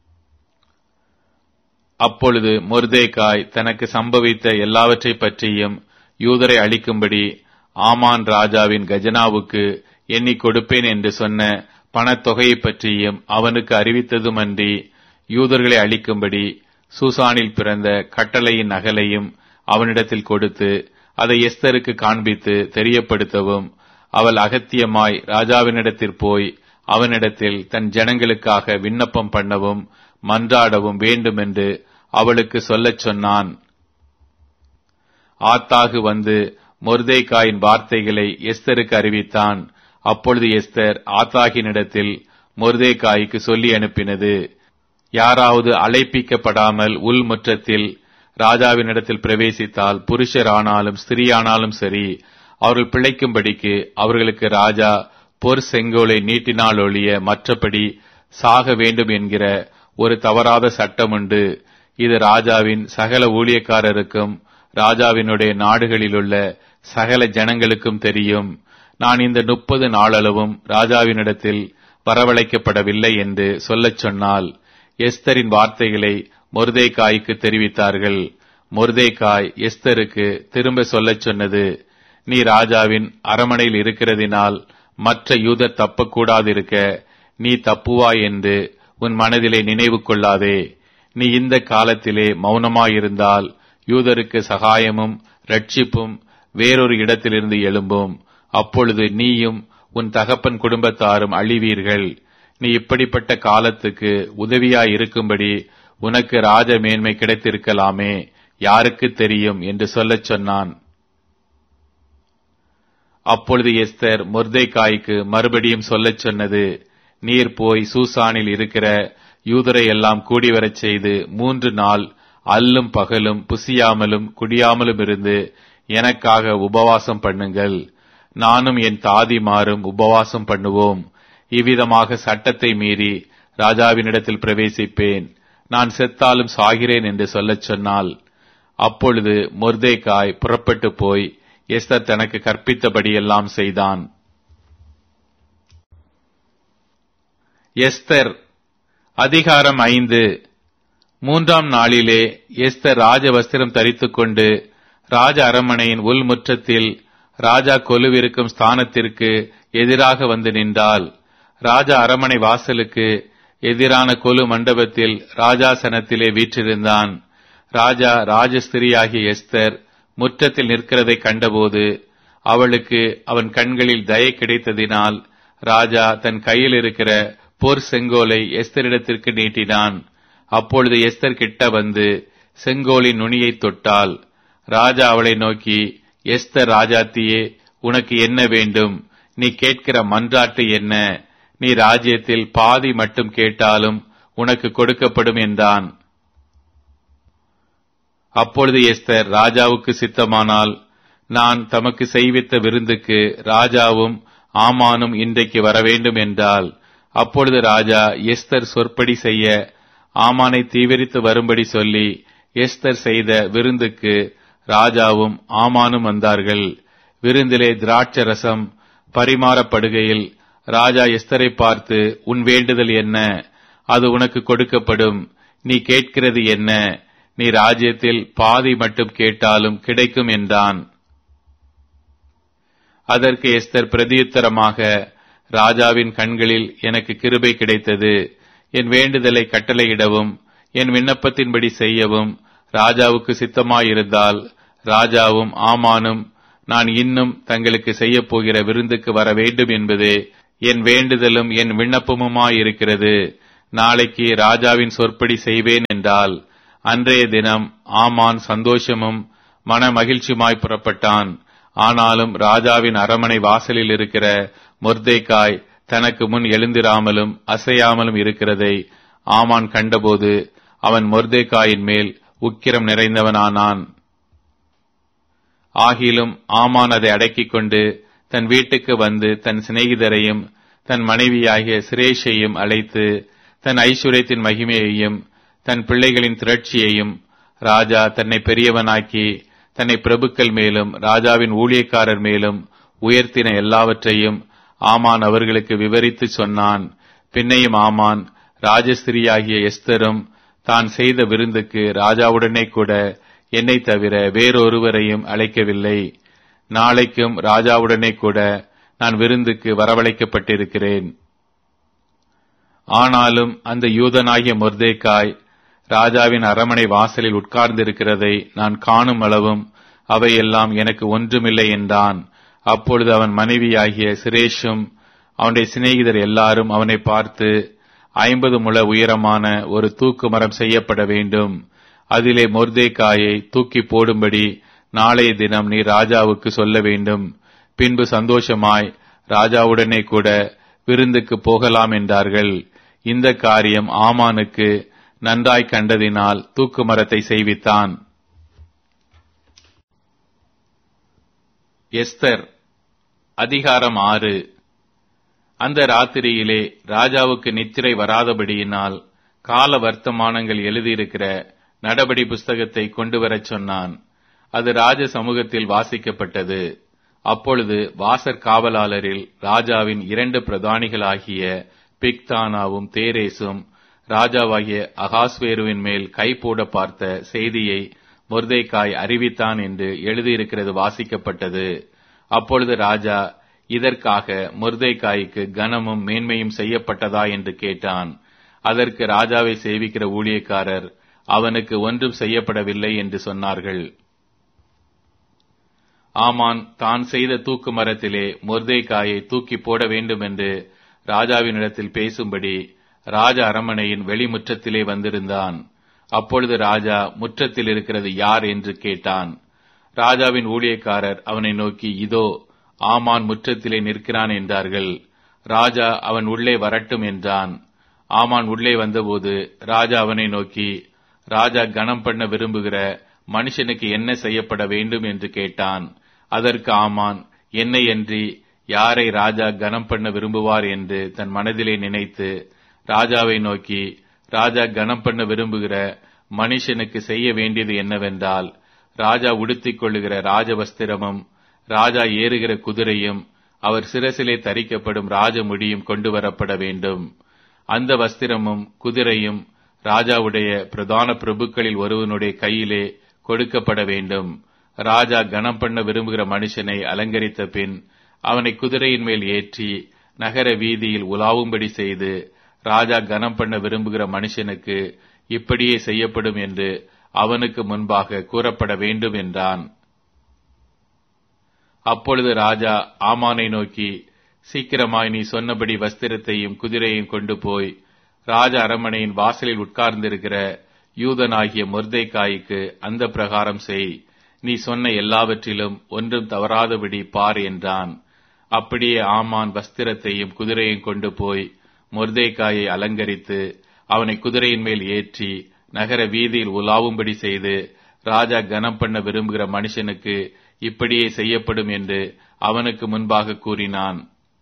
அப்பொழுது மொர்தெகாய் தனக்கு சம்பவித்த எல்லாவற்றை பற்றியும் யூதரை அழிக்கும்படி ஆமான் ராஜாவின் கஜனாவுக்கு எண்ணிக் கொடுப்பேன் என்று சொன்ன பணத்தொகையை பற்றியும் அவனுக்கு அறிவித்ததுமன்றி, யூதர்களை அழிக்கும்படி சூசானில் பிறந்த கட்டளையின் நகலையும் அவனிடத்தில் கொடுத்து அதை எஸ்தருக்கு காண்பித்து தெரியப்படுத்தவும், அவள் அகத்தியமாய் ராஜாவினிடத்தில் போய் அவனிடத்தில் தன் ஜனங்களுக்காக விண்ணப்பம் பண்ணவும் மன்றாடவும் வேண்டும் என்று அவளுக்கு சொல்லச் சொன்னான். ஆத்தாகு வந்து மொர்தெகாயின் வார்த்தைகளை எஸ்தருக்கு அறிவித்தான். அப்பொழுது எஸ்தர் ஆத்தாகினிடத்தில் மொர்தெகாய்க்கு சொல்லி அனுப்பினது, யாராவது அழைப்பிக்கப்படாமல் உள்முற்றத்தில் ராஜாவினிடத்தில் பிரவேசித்தால், புருஷரானாலும் ஸ்திரீயானாலும் சரி, அவர்கள் பிழைக்கும்படிக்கு அவர்களுக்கு ராஜா பொற் செங்கோலை நீட்டினால் ஒழிய மற்றபடி சாக வேண்டும் என்கிற ஒரு தவறாத சட்டம் உண்டு. இது ராஜாவின் சகல ஊழியக்காரருக்கும் ராஜாவினுடைய நாடுகளிலுள்ள சகல ஜனங்களுக்கும் தெரியும். நான் இந்த முப்பது நாளளவும் ராஜாவினிடத்தில் வரவழைக்கப்படவில்லை என்று சொல்லச் சொன்னால், எஸ்தரின் வார்த்தைகளை மொர்தெகாய்க்கு தெரிவித்தார்கள். மொர்தெகாய் எஸ்தருக்கு திரும்ப சொல்லச் சொன்னது, நீ ராஜாவின் அரமனையில் இருக்கிறதினால் மற்ற யூதர் தப்பக்கூடாதிருக்க நீ தப்புவாய் என்று உன் மனதிலே நினைவு கொள்ளாதே. நீ இந்த காலத்திலே மௌனமாயிருந்தால் யூதருக்கு சகாயமும் ரட்சிப்பும் வேறொரு இடத்திலிருந்து எழும்பும். அப்பொழுது நீயும் உன் தகப்பன் குடும்பத்தாரும் அழிவீர்கள். நீ இப்படிப்பட்ட காலத்துக்கு உதவியாய் இருக்கும்படி உனக்கு ராஜ மேன்மை கிடைத்திருக்கலாமே, யாருக்கு தெரியும் என்று சொல்லச் சொன்னான். அப்பொழுது எஸ்தர் மொர்தெகாய்க்கு மறுபடியும் சொல்லச் சொன்னது, நீர் போய் சூசானில் இருக்கிற யூதரை எல்லாம் கூடிவரச் செய்து மூன்று நாள் அல்லும் பகலும் புசியாமலும் குடியாமலும் இருந்து எனக்காக உபவாசம் பண்ணுங்கள். நானும் என் தாதிமாரும் உபவாசம் பண்ணுவோம். இவ்விதமாக சட்டத்தை மீறி ராஜாவினிடத்தில் பிரவேசிப்பேன். நான் செத்தாலும் சாகிறேன் என்று சொல்லச் சொன்னாள். அப்பொழுது மொர்தெகாய் புறப்பட்டு போய் எஸ்தர் தனக்கு கற்பித்தபடியெல்லாம் செய்தான். எஸ்தர் அதிகாரம் ஐந்து. மூன்றாம் நாளிலே எஸ்தர் ராஜ வஸ்திரம் தரித்துக் கொண்டு ராஜ அரண்மனையின் உள்முற்றத்தில் ராஜா கொலுவிருக்கும் ஸ்தானத்திற்கு எதிராக வந்து நின்றாள். ராஜா அரண்மனை வாசலுக்கு எதிரான கொலு மண்டபத்தில் ராஜாசனத்திலே வீற்றிருந்தான். ராஜா ராஜஸ்திரியாகிய எஸ்தர் முற்றத்தில் நிற்கிறதை கண்டபோது அவளுக்கு அவன் கண்களில் தயை கிடைத்ததினால் ராஜா தன் கையில் இருக்கிற பொற் செங்கோலை எஸ்தரிடத்திற்கு நீட்டினான். அப்பொழுது எஸ்தர் கிட்ட வந்து செங்கோலின் நுனியை தொட்டாள். ராஜா அவளை நோக்கி, எஸ்தர் ராஜாத்தியே, உனக்கு என்ன வேண்டும்? நீ கேட்கிற மன்றாட்டு என்ன? நீ ராஜ்யத்தில் பாதி மட்டும் கேட்டாலும் உனக்கு கொடுக்கப்படும் என்றான். அப்பொழுது எஸ்தர் ராஜாவுக்கு சித்தமானால், நான் தமக்கு செய்வித்த விருந்துக்கு ராஜாவும் ஆமானும் இன்றைக்கு வரவேண்டும் என்றாள். அப்பொழுது ராஜா எஸ்தர் சொற்படி செய்ய ஆமானை தீவிரித்து வரும்படி சொல்லி எஸ்தர் செய்த விருந்துக்கு ராஜாவும் ஆமானும் வந்தார்கள். விருந்திலே திராட்சை ரசம் பரிமாறப்படுகையில் ராஜா எஸ்தரை பார்த்து, உன் வேண்டுதல் என்ன? அது உனக்கு கொடுக்கப்படும். நீ கேட்கிறது என்ன? நீ ராஜ்யத்தில் பாதி மட்டும் கேட்டாலும் கிடைக்கும் என்றான். அதற்கு எஸ்தர் பிரதியுத்தரமாக, ராஜாவின் கண்களில் எனக்கு கிருபை கிடைத்தது. என் வேண்டுதலை கட்டளையிடவும் என் விண்ணப்பத்தின்படி செய்யவும் ராஜாவுக்கு சித்தமாயிருந்தால் ராஜாவும் ஆமானும் நான் இன்னும் தங்களுக்கு செய்யப் போகிற விருந்துக்கு வர வேண்டும் என்பதே என் வேண்டுதலும் என் விண்ணப்பமுமாயிருக்கிறது. நாளைக்கு ராஜாவின் சொற்படி செய்வேன் என்றால், அன்றைய தினம் ஆமான் சந்தோஷமும் மன மகிழ்ச்சியுமாய் புறப்பட்டான். ஆனாலும் ராஜாவின் அரமனை வாசலில் இருக்கிற மொர்தெகாய் தனக்கு முன் எழுந்திராமலும் அசையாமலும் இருக்கிறதை ஆமான் கண்டபோது அவன் மொர்தெகாயின் மேல் உக்கிரம் நிறைந்தவனானான். ஆகிலும் ஆமான் அதை அடக்கிக் கொண்டு தன் வீட்டுக்கு வந்து தன் சிநேகிதரையும் தன் மனைவியாகிய சிரேஷையும் அழைத்து தன் ஐஸ்வர்யத்தின் மகிமையையும் தன் பிள்ளைகளின் திரட்சியையும் ராஜா தன்னை பெரியவனாக்கி தன்னை பிரபுக்கள் மேலும் ராஜாவின் ஊழியக்காரர் மேலும் உயர்த்தின எல்லாவற்றையும் ஆமான் அவர்களுக்கு விவரித்து சொன்னான். பின்னையும் ஆமான் ராஜஸ்திரியாகிய எஸ்தரும் தான் செய்த விருந்துக்கு ராஜாவுடனே கூட என்னை தவிர வேறொருவரையும் அழைக்கவில்லை. நாளைக்கும் ராஜாவுடனே கூட நான் விருந்துக்கு வரவழைக்கப்பட்டிருக்கிறேன். ஆனாலும் அந்த யூதனாகிய மொர்தெகாய் ராஜாவின் அரமனை வாசலில் உட்கார்ந்திருக்கிறதை நான் காணும் அளவும் அவையெல்லாம் எனக்கு ஒன்றுமில்லை என்றான். அப்பொழுது அவன் மனைவியாகிய சிரேஷும் அவனுடைய சிநேகிதர் எல்லாரும் அவனை பார்த்து, ஐம்பது முழ உயரமான ஒரு தூக்கு மரம் செய்யப்பட வேண்டும், அதிலே மொர்தெகாயை தூக்கி போடும்படி நாளைய தினம் நீ ராஜாவுக்கு சொல்ல வேண்டும். பின்பு சந்தோஷமாய் ராஜாவுடனே கூட விருந்துக்கு போகலாம் என்றார்கள். இந்த காரியம் ஆமானுக்கு நன்றாய் கண்டதினால் தூக்கு மரத்தை செய்வித்தான். எஸ்தர் அதிகாரம் ஆறு. அந்த ராத்திரியிலே ராஜாவுக்கு நித்திரை வராதபடியினால் கால வர்த்தமானங்கள் எழுதியிருக்கிற நடபடி புஸ்தகத்தை கொண்டு வரச் சொன்னான். அது ராஜ சமூகத்தில் வாசிக்கப்பட்டது. அப்பொழுது வாசற் காவலாளரில் ராஜாவின் இரண்டு பிரதானிகளாகிய பிக்தானாவும் தேரேசும் ராஜாவாகிய அகாஸ்வேருவின் மேல் கை போட பார்த்த செய்தியை மொர்தெகாய் அறிவித்தான் என்று எழுதியிருக்கிறது வாசிக்கப்பட்டது. அப்பொழுது ராஜா, இதற்காக மொர்தெகாய்க்கு கனமும் மேன்மையும் செய்யப்பட்டதா என்று கேட்டான். அதற்கு ராஜாவை சேவிக்கிற ஊழியக்காரர், அவனுக்கு ஒன்றும் செய்யப்படவில்லை என்று சொன்னார்கள். ஆமான் தான் செய்த தூக்கு மரத்திலே மொர்தெகாயை தூக்கி போட வேண்டும் என்று ராஜாவினிடத்தில் பேசும்படி ராஜ அரமனையின் வெளிமுற்றத்திலே வந்திருந்தான். அப்பொழுது ராஜா, முற்றத்தில் இருக்கிறது யார் என்று கேட்டான். ராஜாவின் ஊழியக்காரர் அவனை நோக்கி, இதோ ஆமான் முற்றத்திலே நிற்கிறான் என்றார்கள். ராஜா, அவன் உள்ளே வரட்டும் என்றான். ஆமான் உள்ளே வந்தபோது ராஜா அவனை நோக்கி, ராஜா கனம் பண்ண விரும்புகிற மனுஷனுக்கு என்ன செய்யப்பட வேண்டும் என்று கேட்டான். அதற்கு ஆமான், என்னையன்றி யாரை ராஜா கனம் பண்ண விரும்புவார் என்று தன் மனதிலே நினைத்து ராஜாவை நோக்கி, ராஜா கனம் பண்ண விரும்புகிற மனுஷனுக்கு செய்ய வேண்டியது என்னவென்றால், ராஜா உடுத்திக் கொள்ளுகிற ராஜவஸ்திரமும் ராஜா ஏறுகிற குதிரையும் அவர் சிரசிலே தரிக்கப்படும் ராஜமுடியும் கொண்டு வரப்பட வேண்டும். அந்த வஸ்திரமும் குதிரையும் ராஜாவுடைய பிரதான பிரபுக்களில் ஒருவனுடைய கையிலே கொடுக்கப்பட வேண்டும். ராஜா கனம் பண்ண விரும்புகிற மனுஷனை அலங்கரித்த பின் அவனை குதிரையின் மேல் ஏற்றி நகர வீதியில் உலாவும்படி செய்து, ராஜா கனம் பண்ண விரும்புகிற மனுஷனுக்கு இப்படியே செய்யப்படும் என்று அவனுக்கு முன்பாக கூறப்பட வேண்டும் என்றான். அப்பொழுது ராஜா ஆமானை நோக்கி, சீக்கிரமாய் நீ சொன்னபடி வஸ்திரத்தையும் குதிரையும் கொண்டு போய் ராஜ அரமனையின் வாசலில் உட்கார்ந்திருக்கிற யூதனாகிய மொர்தெகாய்க்கு அந்த பிரகாரம் செய். நீ சொன்ன எல்லாவற்றிலும் ஒன்றும் தவறாதபடி பார் என்றான். அப்படியே ஆமான் வஸ்திரத்தையும் குதிரையும் கொண்டு போய் மொர்தெகாயை அலங்கரித்து அவனை குதிரையின் மேல் ஏற்றி நகர வீதியில் உலாவும்படி செய்து, ராஜா கனம் பண்ண விரும்புகிற மனுஷனுக்கு இப்படியே செய்யப்படும் என்று அவனுக்கு முன்பாக கூறினான்.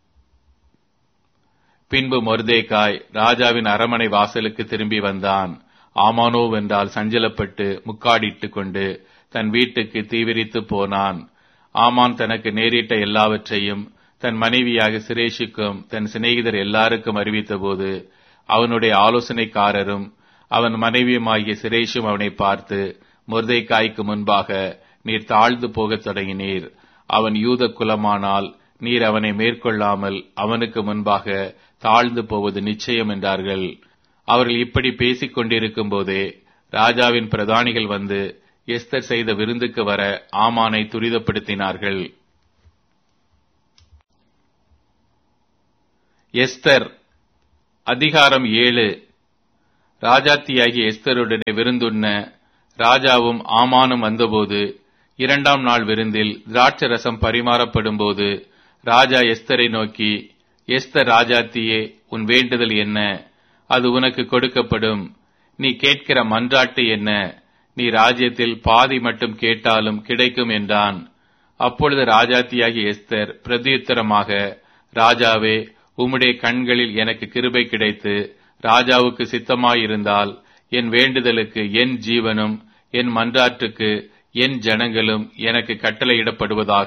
பின்பு மொர்தெகாய் ராஜாவின் அரமனை வாசலுக்கு திரும்பி வந்தான். ஆமானோவென்றால் சஞ்சலப்பட்டு முக்காடிட்டுக் கொண்டு தன் வீட்டுக்கு தீவிரித்து போனான். ஆமான் தனக்கு நேரிட்ட எல்லாவற்றையும் தன் மனைவியாக சிரேஷுக்கும் தன் சிநேகிதர் எல்லாருக்கும் அறிவித்தபோது அவனுடைய ஆலோசனைக்காரரும் அவன் மனைவியுமாகிய சிரேஷும் அவனை பார்த்து, மொர்தெகாய்க்கு முன்பாக நீர் தாழ்ந்து போகத் தொடங்கினீர். அவன் யூத குலமானால் நீர் அவனை மேற்கொள்ளாமல் அவனுக்கு முன்பாக தாழ்ந்து போவது நிச்சயம் என்றார்கள். அவர்கள் இப்படி பேசிக் கொண்டிருக்கும் போதே ராஜாவின் பிரதானிகள் வந்து எஸ்தர் செய்த விருந்துக்கு வர ஆமானை துரிதப்படுத்தினார்கள். எஸ்தர் அதிகாரம் ஏழு. ராஜாத்தியாகிய எஸ்தருடனே விருந்துண்ண ராஜாவும் ஆமானும் வந்தபோது இரண்டாம் நாள் விருந்தில் திராட்சை ரசம் பரிமாறப்படும் போது ராஜா எஸ்தரை நோக்கி, எஸ்தர் ராஜாத்தியே, உன் வேண்டுதல் என்ன? அது உனக்கு கொடுக்கப்படும். நீ கேட்கிற மன்றாட்டு என்ன? நீ ராஜ்யத்தில் பாதி மட்டும் கேட்டாலும் கிடைக்கும் என்றான். அப்பொழுது ராஜாத்தியாகிய எஸ்தர் பிரதியுத்தரமாக, ராஜாவே, உம்முடைய கண்களில் எனக்கு கிருபை கிடைத்து ராஜாவுக்கு சித்தமாயிருந்தால் என் வேண்டுதலுக்கு என் ஜீவனும் என் மன்றாட்டுக்கு என் ஜனங்களும் எனக்கு கட்டளையிடப்படுவதாக.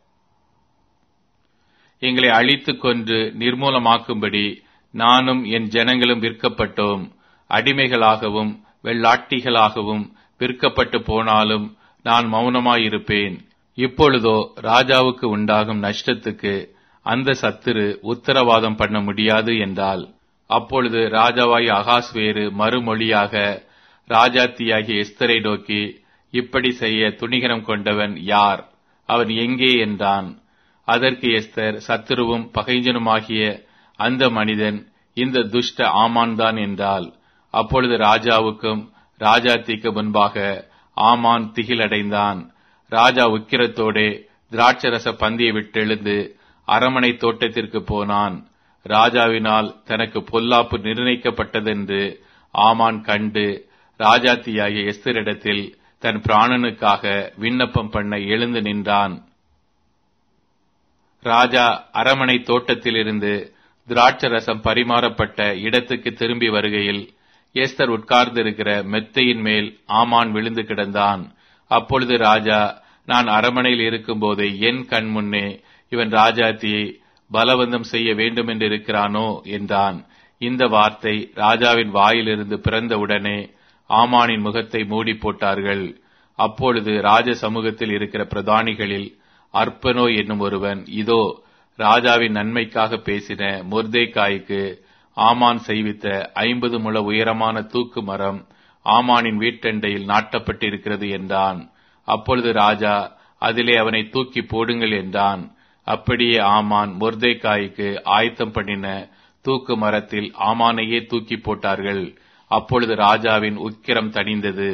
எங்களை அழித்துக் கொன்று நிர்மூலமாக்கும்படி நானும் என் ஜனங்களும் விற்கப்பட்டோம். அடிமைகளாகவும் வெள்ளாட்டிகளாகவும் விற்கப்பட்டு போனாலும் நான் மௌனமாயிருப்பேன். இப்பொழுதோ ராஜாவுக்கு உண்டாகும் நஷ்டத்துக்கு அந்த சத்துரு உத்தரவாதம் பண்ண முடியாது என்றால், அப்பொழுது ராஜாவாகிய அகாஸ்வேரு மறுமொழியாக ராஜாத்தியாகிய எஸ்தரை நோக்கி, இப்படி செய்ய துணிகரம் கொண்டவன் யார்? அவன் எங்கே என்றான். அதற்கு எஸ்தர், சத்துருவும் பகைஞனுமாகிய அந்த மனிதன் இந்த துஷ்ட ஆமான் தான் என்றாள். அப்பொழுது ராஜாவுக்கும் ராஜாத்திக்கு முன்பாக ஆமான் திகிலடைந்தான். ராஜா உக்கிரத்தோடே திராட்சரச பந்தியை விட்டெழுந்து அரமனை தோட்டத்திற்கு போனான். ராஜாவினால் தனக்கு பொல்லாப்பு நிர்ணயிக்கப்பட்டதென்று ஆமான் கண்டு ராஜாத்தியாகிய எஸ்தரிடத்தில் தன் பிராணனுக்காக விண்ணப்பம் பண்ண எழுந்து நின்றான். ராஜா அரமனை தோட்டத்திலிருந்து திராட்சரசம் பரிமாறப்பட்ட இடத்துக்கு திரும்பி வருகையில் எஸ்தர் உட்கார்ந்திருக்கிற மெத்தையின் மேல் ஆமான் விழுந்து கிடந்தான். அப்பொழுது ராஜா, நான் அரமனையில் இருக்கும்போது என் கண் முன்னே இவன் ராஜாத்தியை பலவந்தம் செய்ய வேண்டும் என்று இருக்கிறானோ என்றான். இந்த வார்த்தை ராஜாவின் வாயிலிருந்து பிறந்தவுடனே ஆமானின் முகத்தை மூடி போட்டார்கள். அப்பொழுது ராஜ சமூகத்தில் இருக்கிற பிரதானிகளில் அர்ப்பனோ என்னும் ஒருவன், இதோ ராஜாவின் நன்மைக்காக பேசின மொர்தேக்காய்க்கு ஆமான் செய்வித்த ஐம்பது முழ உயரமான தூக்கு மரம் ஆமானின் வீட்டண்டையில் நாட்டப்பட்டிருக்கிறது என்றான். அப்பொழுது ராஜா, அதிலே அவனை தூக்கி போடுங்கள் என்றான். அப்படியே ஆமான் மொர்தேக்காய்க்கு ஆயத்தம் பண்ணின தூக்கு மரத்தில் ஆமானையே தூக்கி போட்டார்கள். அப்பொழுது ராஜாவின் உக்கிரம் தணிந்தது.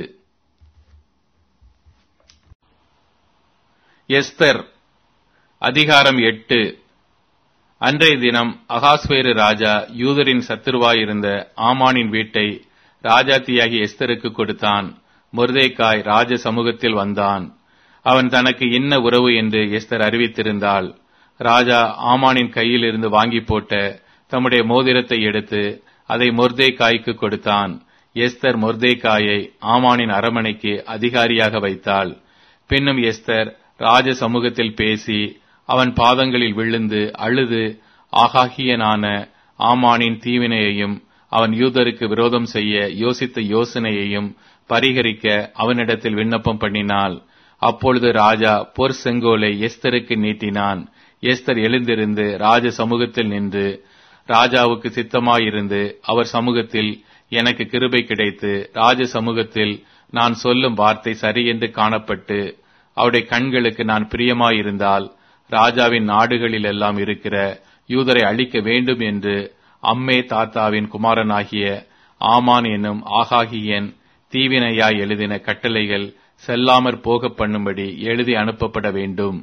எஸ்தர் அதிகாரம் எட்டு. அன்றைய தினம் அகாஸ்வேரு ராஜா யூதரின் சத்துருவாயிருந்த ஆமானின் வீட்டை ராஜாத்தியாகிய எஸ்தருக்கு கொடுத்தான். மொர்தேக்காய் ராஜ சமூகத்தில் வந்தான். அவன் தனக்கு என்ன உறவு என்று எஸ்தர் அறிவித்திருந்தாள். ராஜா ஆமானின் கையில் இருந்து வாங்கி போட்ட தம்முடைய மோதிரத்தை எடுத்து அதை மொர்தேக்காய்க்கு கொடுத்தான். எஸ்தர் மொர்தேக்காயை ஆமானின் அரமனைக்கு அதிகாரியாக வைத்தாள். பின்னும் எஸ்தர் ராஜ சமூகத்தில் பேசி அவன் பாதங்களில் விழுந்து அழுது ஆகாகியனான ஆமானின் தீவினையையும் அவன் யூதருக்கு விரோதம் செய்ய யோசித்த யோசனையையும் பரிகரிக்க அவனிடத்தில் விண்ணப்பம் பண்ணினாள். அப்பொழுது ராஜா பொற் செங்கோலை எஸ்தருக்கு நீட்டினான். எஸ்தர் எழுந்திருந்து ராஜ சமூகத்தில் நின்று, ராஜாவுக்கு சித்தமாயிருந்து அவர் சமூகத்தில் எனக்கு கிருபை கிடைத்து ராஜ சமூகத்தில் நான் சொல்லும் வார்த்தை சரியென்று காணப்பட்டு அவருடைய கண்களுக்கு நான் பிரியமாயிருந்தால் ராஜாவின் நாடுகளில் எல்லாம் இருக்கிற யூதரை அழிக்க வேண்டும் என்று அம்மே தாத்தாவின் குமாரனாகிய ஆமான் என்னும் ஆகாகியன் தீவினையாய் எழுதின கட்டளைகள் செல்லாமற் போக பண்ணும்படி எழுதி அனுப்பப்பட வேண்டும்.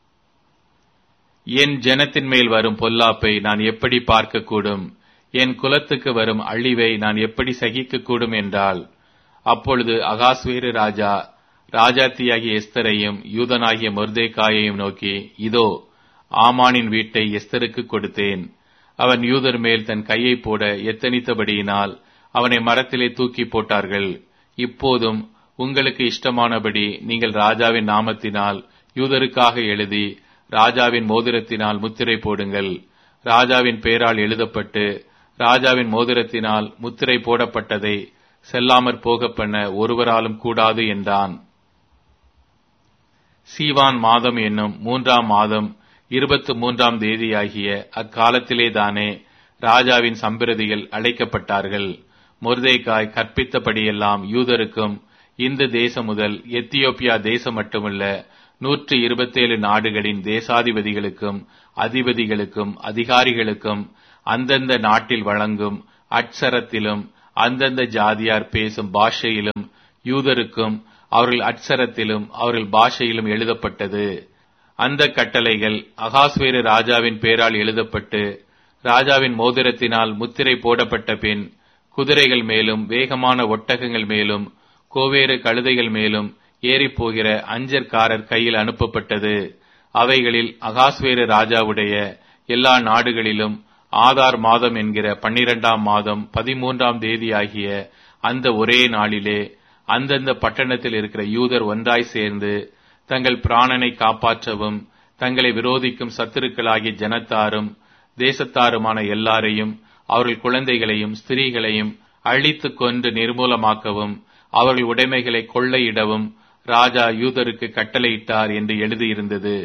என் ஜனத்தின் மேல் வரும் பொல்லாப்பை நான் எப்படி பார்க்கக்கூடும்? என் குலத்துக்கு வரும் அழிவை நான் எப்படி சகிக்கக்கூடும் என்றால், அப்பொழுது அகாஸ்வேரு ராஜா ராஜாத்தியாகிய எஸ்தரையும் யூதனாகிய மொர்தேக்காயையும் நோக்கி, இதோ ஆமானின் வீட்டை எஸ்தருக்கு கொடுத்தேன். அவன் யூதர் மேல் தன் கையை போட எத்தனித்தபடியினால் அவனை மரத்திலே தூக்கி போட்டார்கள். இப்போதும் உங்களுக்கு இஷ்டமானபடி நீங்கள் ராஜாவின் நாமத்தினால் யூதருக்காக எழுதி ராஜாவின் மோதிரத்தினால் முத்திரை போடுங்கள். ராஜாவின் பெயரால் எழுதப்பட்டு ராஜாவின் மோதிரத்தினால் முத்திரை போடப்பட்டதை செல்லாமற் போக பண்ண ஒருவராலும் கூடாது என்றான். சீவான் மாதம் என்னும் மூன்றாம் மாதம் இருபத்தி மூன்றாம் தேதியாகிய அக்காலத்திலேதானே ராஜாவின் சம்பிரதிகள் அழைக்கப்பட்டார்கள். மொர்தேக்காய் கற்பித்தபடியெல்லாம் யூதருக்கும் இந்த தேசம் முதல் எத்தியோப்பியா தேசம் மட்டுமல்ல நூற்று இருபத்தேழு நாடுகளின் தேசாதிபதிகளுக்கும் அதிபதிகளுக்கும் அதிகாரிகளுக்கும் அந்தந்த நாட்டில் வழங்கும் அட்சரத்திலும் அந்தந்த ஜாதியார் பேசும் பாஷையிலும் யூதருக்கும் அவர்கள் அட்சரத்திலும் அவர்கள் பாஷையிலும் எழுதப்பட்டது. அந்த கட்டளைகள் அகாஸ்வேரு ராஜாவின் பேரால் எழுதப்பட்டு ராஜாவின் மோதிரத்தினால் முத்திரை போடப்பட்ட பின் குதிரைகள் மேலும் வேகமான ஒட்டகங்கள் மேலும் கோவேறு கழுதைகள் மேலும் ஏறிப்போகிற அஞ்சற்காரர் கையில் அனுப்பப்பட்டது. அவைகளில் அகாஸ்வேரு ராஜாவுடைய எல்லா நாடுகளிலும் ஆதார் மாதம் என்கிற பன்னிரண்டாம் மாதம் பதிமூன்றாம் தேதி ஆகிய அந்த ஒரே நாளிலே அந்தந்த பட்டணத்தில் இருக்கிற யூதர் ஒன்றாய் சேர்ந்து தங்கள் பிராணனை காப்பாற்றவும் தங்களை விரோதிக்கும் சத்துருக்களாகிய ஜனத்தாரும் தேசத்தாருமான எல்லாரையும் அவர்கள் குழந்தைகளையும் ஸ்திரீகளையும் அழித்து கொன்று நிர்மூலமாக்கவும் அவர்கள் உடைமைகளை கொள்ளையிடவும் ராஜா யூதருக்கு கட்டளையிட்டார் என்று எழுதியிருந்தது.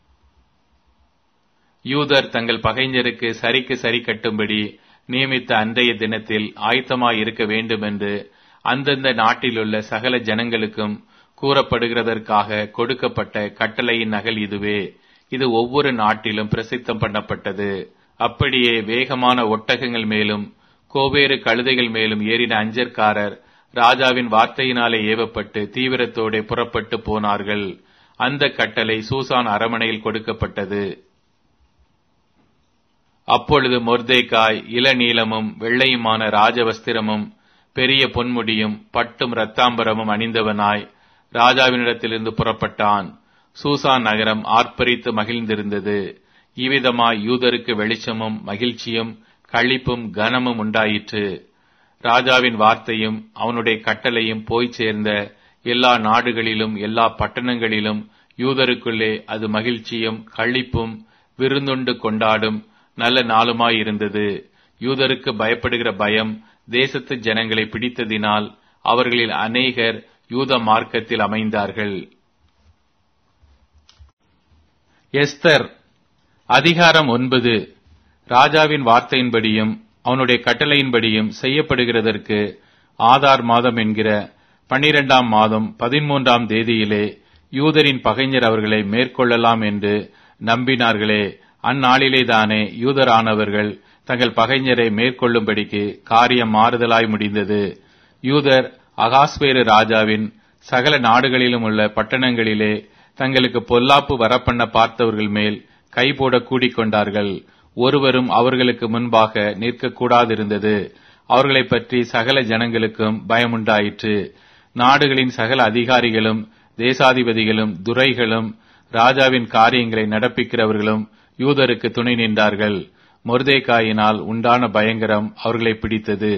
யூதர் தங்கள் பகைஞருக்கு சரிக்கு சரி கட்டும்படி நியமித்த அன்றைய தினத்தில் ஆயத்தமாய் இருக்க வேண்டும் என்று அந்தந்த நாட்டிலுள்ள சகல ஜனங்களுக்கும் கூறப்படுகிறதற்காக கொடுக்கப்பட்ட கட்டளையின் நகல் இதுவே. இது ஒவ்வொரு நாட்டிலும் பிரசித்தம் பண்ணப்பட்டது. அப்படியே வேகமான ஒட்டகங்கள் மேலும் கோவேறு கழுதைகள் மேலும் ஏறின அஞ்சற்காரர் ராஜாவின் வார்த்தையினாலே ஏவப்பட்டு தீவிரத்தோടെ புறப்பட்டு போனார்கள். அந்த கட்டளை சூசான் அரமனையில் கொடுக்கப்பட்டது. அப்பொழுது மொர்தேகாய் இளநீலமும் வெள்ளையுமான ராஜவஸ்திரமும் பெரிய பொன்முடியும் பட்டும் இரத்தாம்பரமும் அணிந்தவனாய் ராஜாவினிடத்திலிருந்து புறப்பட்டான். சூசான் நகரம் ஆர்ப்பரித்து மகிழ்ந்திருந்தது. இவ்விதமாய் யூதருக்கு வெளிச்சமும் மகிழ்ச்சியும் களிப்பும் கனமும் உண்டாயிற்று. ராஜாவின் வார்த்தையும் அவனுடைய கட்டளையும் போய் சேர்ந்த எல்லா நாடுகளிலும் எல்லா பட்டணங்களிலும் யூதருக்குள்ளே அது மகிழ்ச்சியும் களிப்பும் விருந்துண்டு கொண்டாடும் நல்ல நாளுமாயிருந்தது. யூதருக்கு பயப்படுகிற பயம் தேசத்து ஜனங்களை பிடித்ததினால் அவர்களில் அநேகர் யூத மார்க்கத்தில் அமைந்தார்கள். எஸ்தர் அதிகாரம் ஒன்பது. ராஜாவின் வார்த்தையின்படியும் அவனுடைய கட்டளையின்படியும் செய்யப்படுகிறதற்கு ஆதார் மாதம் என்கிற பன்னிரண்டாம் மாதம் பதிமூன்றாம் தேதியிலே யூதரின் பகைஞர் அவர்களை மேற்கொள்ளலாம் என்று நம்பினார்களே, அந்நாளிலேதானே யூதரானவர்கள் தங்கள் பகைஞரை மேற்கொள்ளும்படிக்கு காரியம் மாறுதலாய் முடிந்தது. யூதர் அகாஸ்வேரு ராஜாவின் சகல நாடுகளிலும் உள்ள பட்டணங்களிலே தங்களுக்கு பொல்லாப்பு வரப்பண்ண பார்த்தவர்கள் மேல் கைபோட கூடிக்கொண்டார்கள். ஒருவரும் அவர்களுக்கு முன்பாக நிற்கக்கூடாதிருந்தது. அவர்களை பற்றி சகல ஜனங்களுக்கும் பயமுண்டாயிற்று. நாடுகளின் சகல அதிகாரிகளும் தேசாதிபதிகளும் துரைகளும் ராஜாவின் காரியங்களை நடப்பிக்கிறவர்களும் யூதருக்கு துணை நின்றார்கள். மொர்தேகாயினால் உண்டான பயங்கரம் அவர்களை பிடித்தது.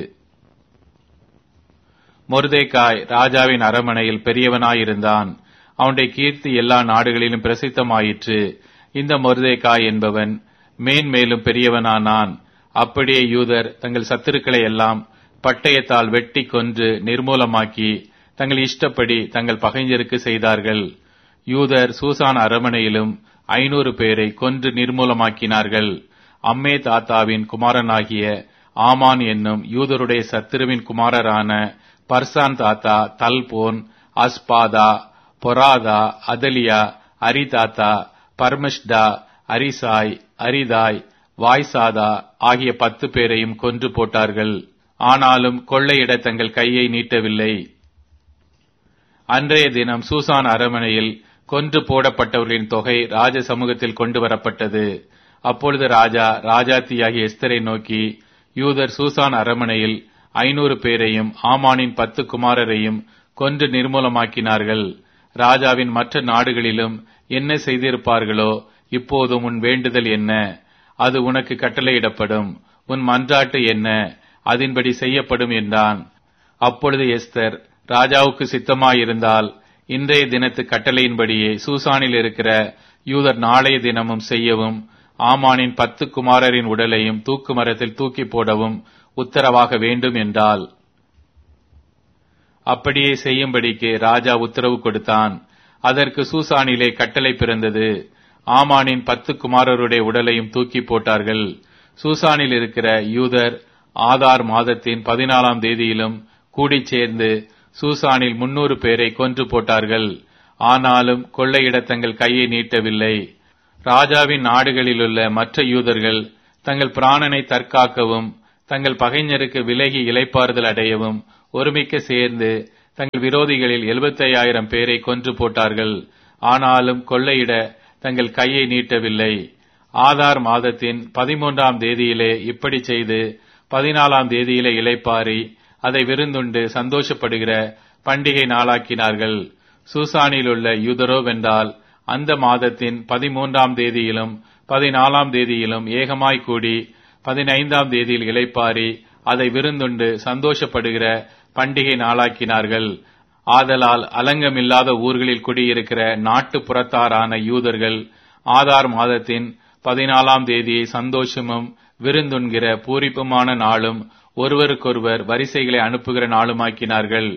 மொர்தேகாய் ராஜாவின் அரமனையில் பெரியவனாயிருந்தான். அவனுடைய கீர்த்தி எல்லா நாடுகளிலும் பிரசித்தமாயிற்று. இந்த மொர்தேகாய் என்பவன் மேன்மேலும் பெரியவனானான். அப்படியே யூதர் தங்கள் சத்துருக்களை எல்லாம் பட்டயத்தால் வெட்டி கொன்று நிர்மூலமாக்கி தங்கள் இஷ்டப்படி தங்கள் பகைஞருக்கு செய்தார்கள். யூதர் சூசான் அரமனையிலும் ஐநூறு பேரை கொன்று நிர்மூலமாக்கினார்கள். அம்மே தாத்தாவின் குமாரனாகிய ஆமான் என்னும் யூதருடைய சத்துருவின் குமாரரான பர்சான் தாத்தா தல்போன், அஸ்பாதா, பொராதா, அதலியா, அரிதாத்தா, பர்மஷ்டா, அரிசாய், அரிதாய், வாய்சாதா ஆகிய பத்து பேரையும் கொன்று போட்டார்கள். ஆனாலும் கொள்ளையிட தங்கள் கையை நீட்டவில்லை. அன்றைய தினம் சூசான் அரமனையில் கொன்று போடப்பட்டவர்களின் தொகை ராஜ சமூகத்தில் கொண்டு வரப்பட்டது. அப்பொழுது ராஜா ராஜாத்தியாகிய எஸ்தரை நோக்கி, யூதர் சூசான் அரமனையில் ஐநூறு பேரையும் ஆமானின் பத்து குமாரரையும் கொன்று நிர்மூலமாக்கினார்கள். ராஜாவின் மற்ற நாடுகளிலும் என்ன செய்திருப்பார்களோ இப்போதும் உன் வேண்டுதல் என்ன? அது உனக்கு கட்டளையிடப்படும். உன் மன்றாட்டு என்ன? அதன்படி செய்யப்படும் என்றான். அப்பொழுது எஸ்தர், ராஜாவுக்கு சித்தமாயிருந்தால் இன்றைய தினத்து கட்டளையின்படியே சூசானில் இருக்கிற யூதர் நாளைய தினமும் செய்யவும் ஆமானின் பத்து குமாரரின் உடலையும் தூக்கு மரத்தில் தூக்கி போடவும் உத்தரவாக வேண்டும் என்றால். அப்படியே செய்யும்படிக்கு ராஜா உத்தரவு கொடுத்தான். அதற்கு சூசானிலே கட்டளை பிறந்தது. ஆமானின் பத்து குமாரருடைய உடலையும் தூக்கி போட்டார்கள். சூசானில் இருக்கிற யூதர் ஆதார் மாதத்தின் பதினாலாம் தேதியிலும் கூடி சேர்ந்து சூசானில் முன்னூறு பேரை கொன்று போட்டார்கள். ஆனாலும் கொள்ளையிட தங்கள் கையை நீட்டவில்லை. ராஜாவின் நாடுகளிலுள்ள மற்ற யூதர்கள் தங்கள் பிராணனை தற்காக்கவும் தங்கள் பகைஞருக்கு விலகி இளைப்பாறுதல் அடையவும் ஒருமிக்க சேர்ந்து தங்கள் விரோதிகளில் எழுபத்தையாயிரம் பேரை கொன்று போட்டார்கள். ஆனாலும் கொள்ளையிட தங்கள் கையை நீட்டவில்லை. ஆதார் மாதத்தின் பதிமூன்றாம் தேதியிலே இப்படி செய்து பதினாலாம் தேதியிலே இளைப்பாரி அதை விருந்துண்டு சந்தோஷப்படுகிற பண்டிகை நாளாக்கினார்கள். சூசானிலுள்ள யூதரோவென்றால் அந்த மாதத்தின் பதிமூன்றாம் தேதியிலும் பதினாலாம் தேதியிலும் ஏகமாய் கூடி பதினைந்தாம் தேதியில் இளைப்பாரி அதை விருந்துண்டு சந்தோஷப்படுகிற பண்டிகை நாளாக்கினார்கள். ஆதலால் அலங்கமில்லாத ஊர்களில் குடியிருக்கிற நாட்டு புறத்தாரான யூதர்கள் ஆதார் மாதத்தின் பதினாலாம் தேதியை சந்தோஷமும் விருந்துண்கிற பூரிப்புமான நாளும் ஒருவருக்கொருவர் வரிசைகளை அனுப்புகிற நாளுமாக்கினார்கள்.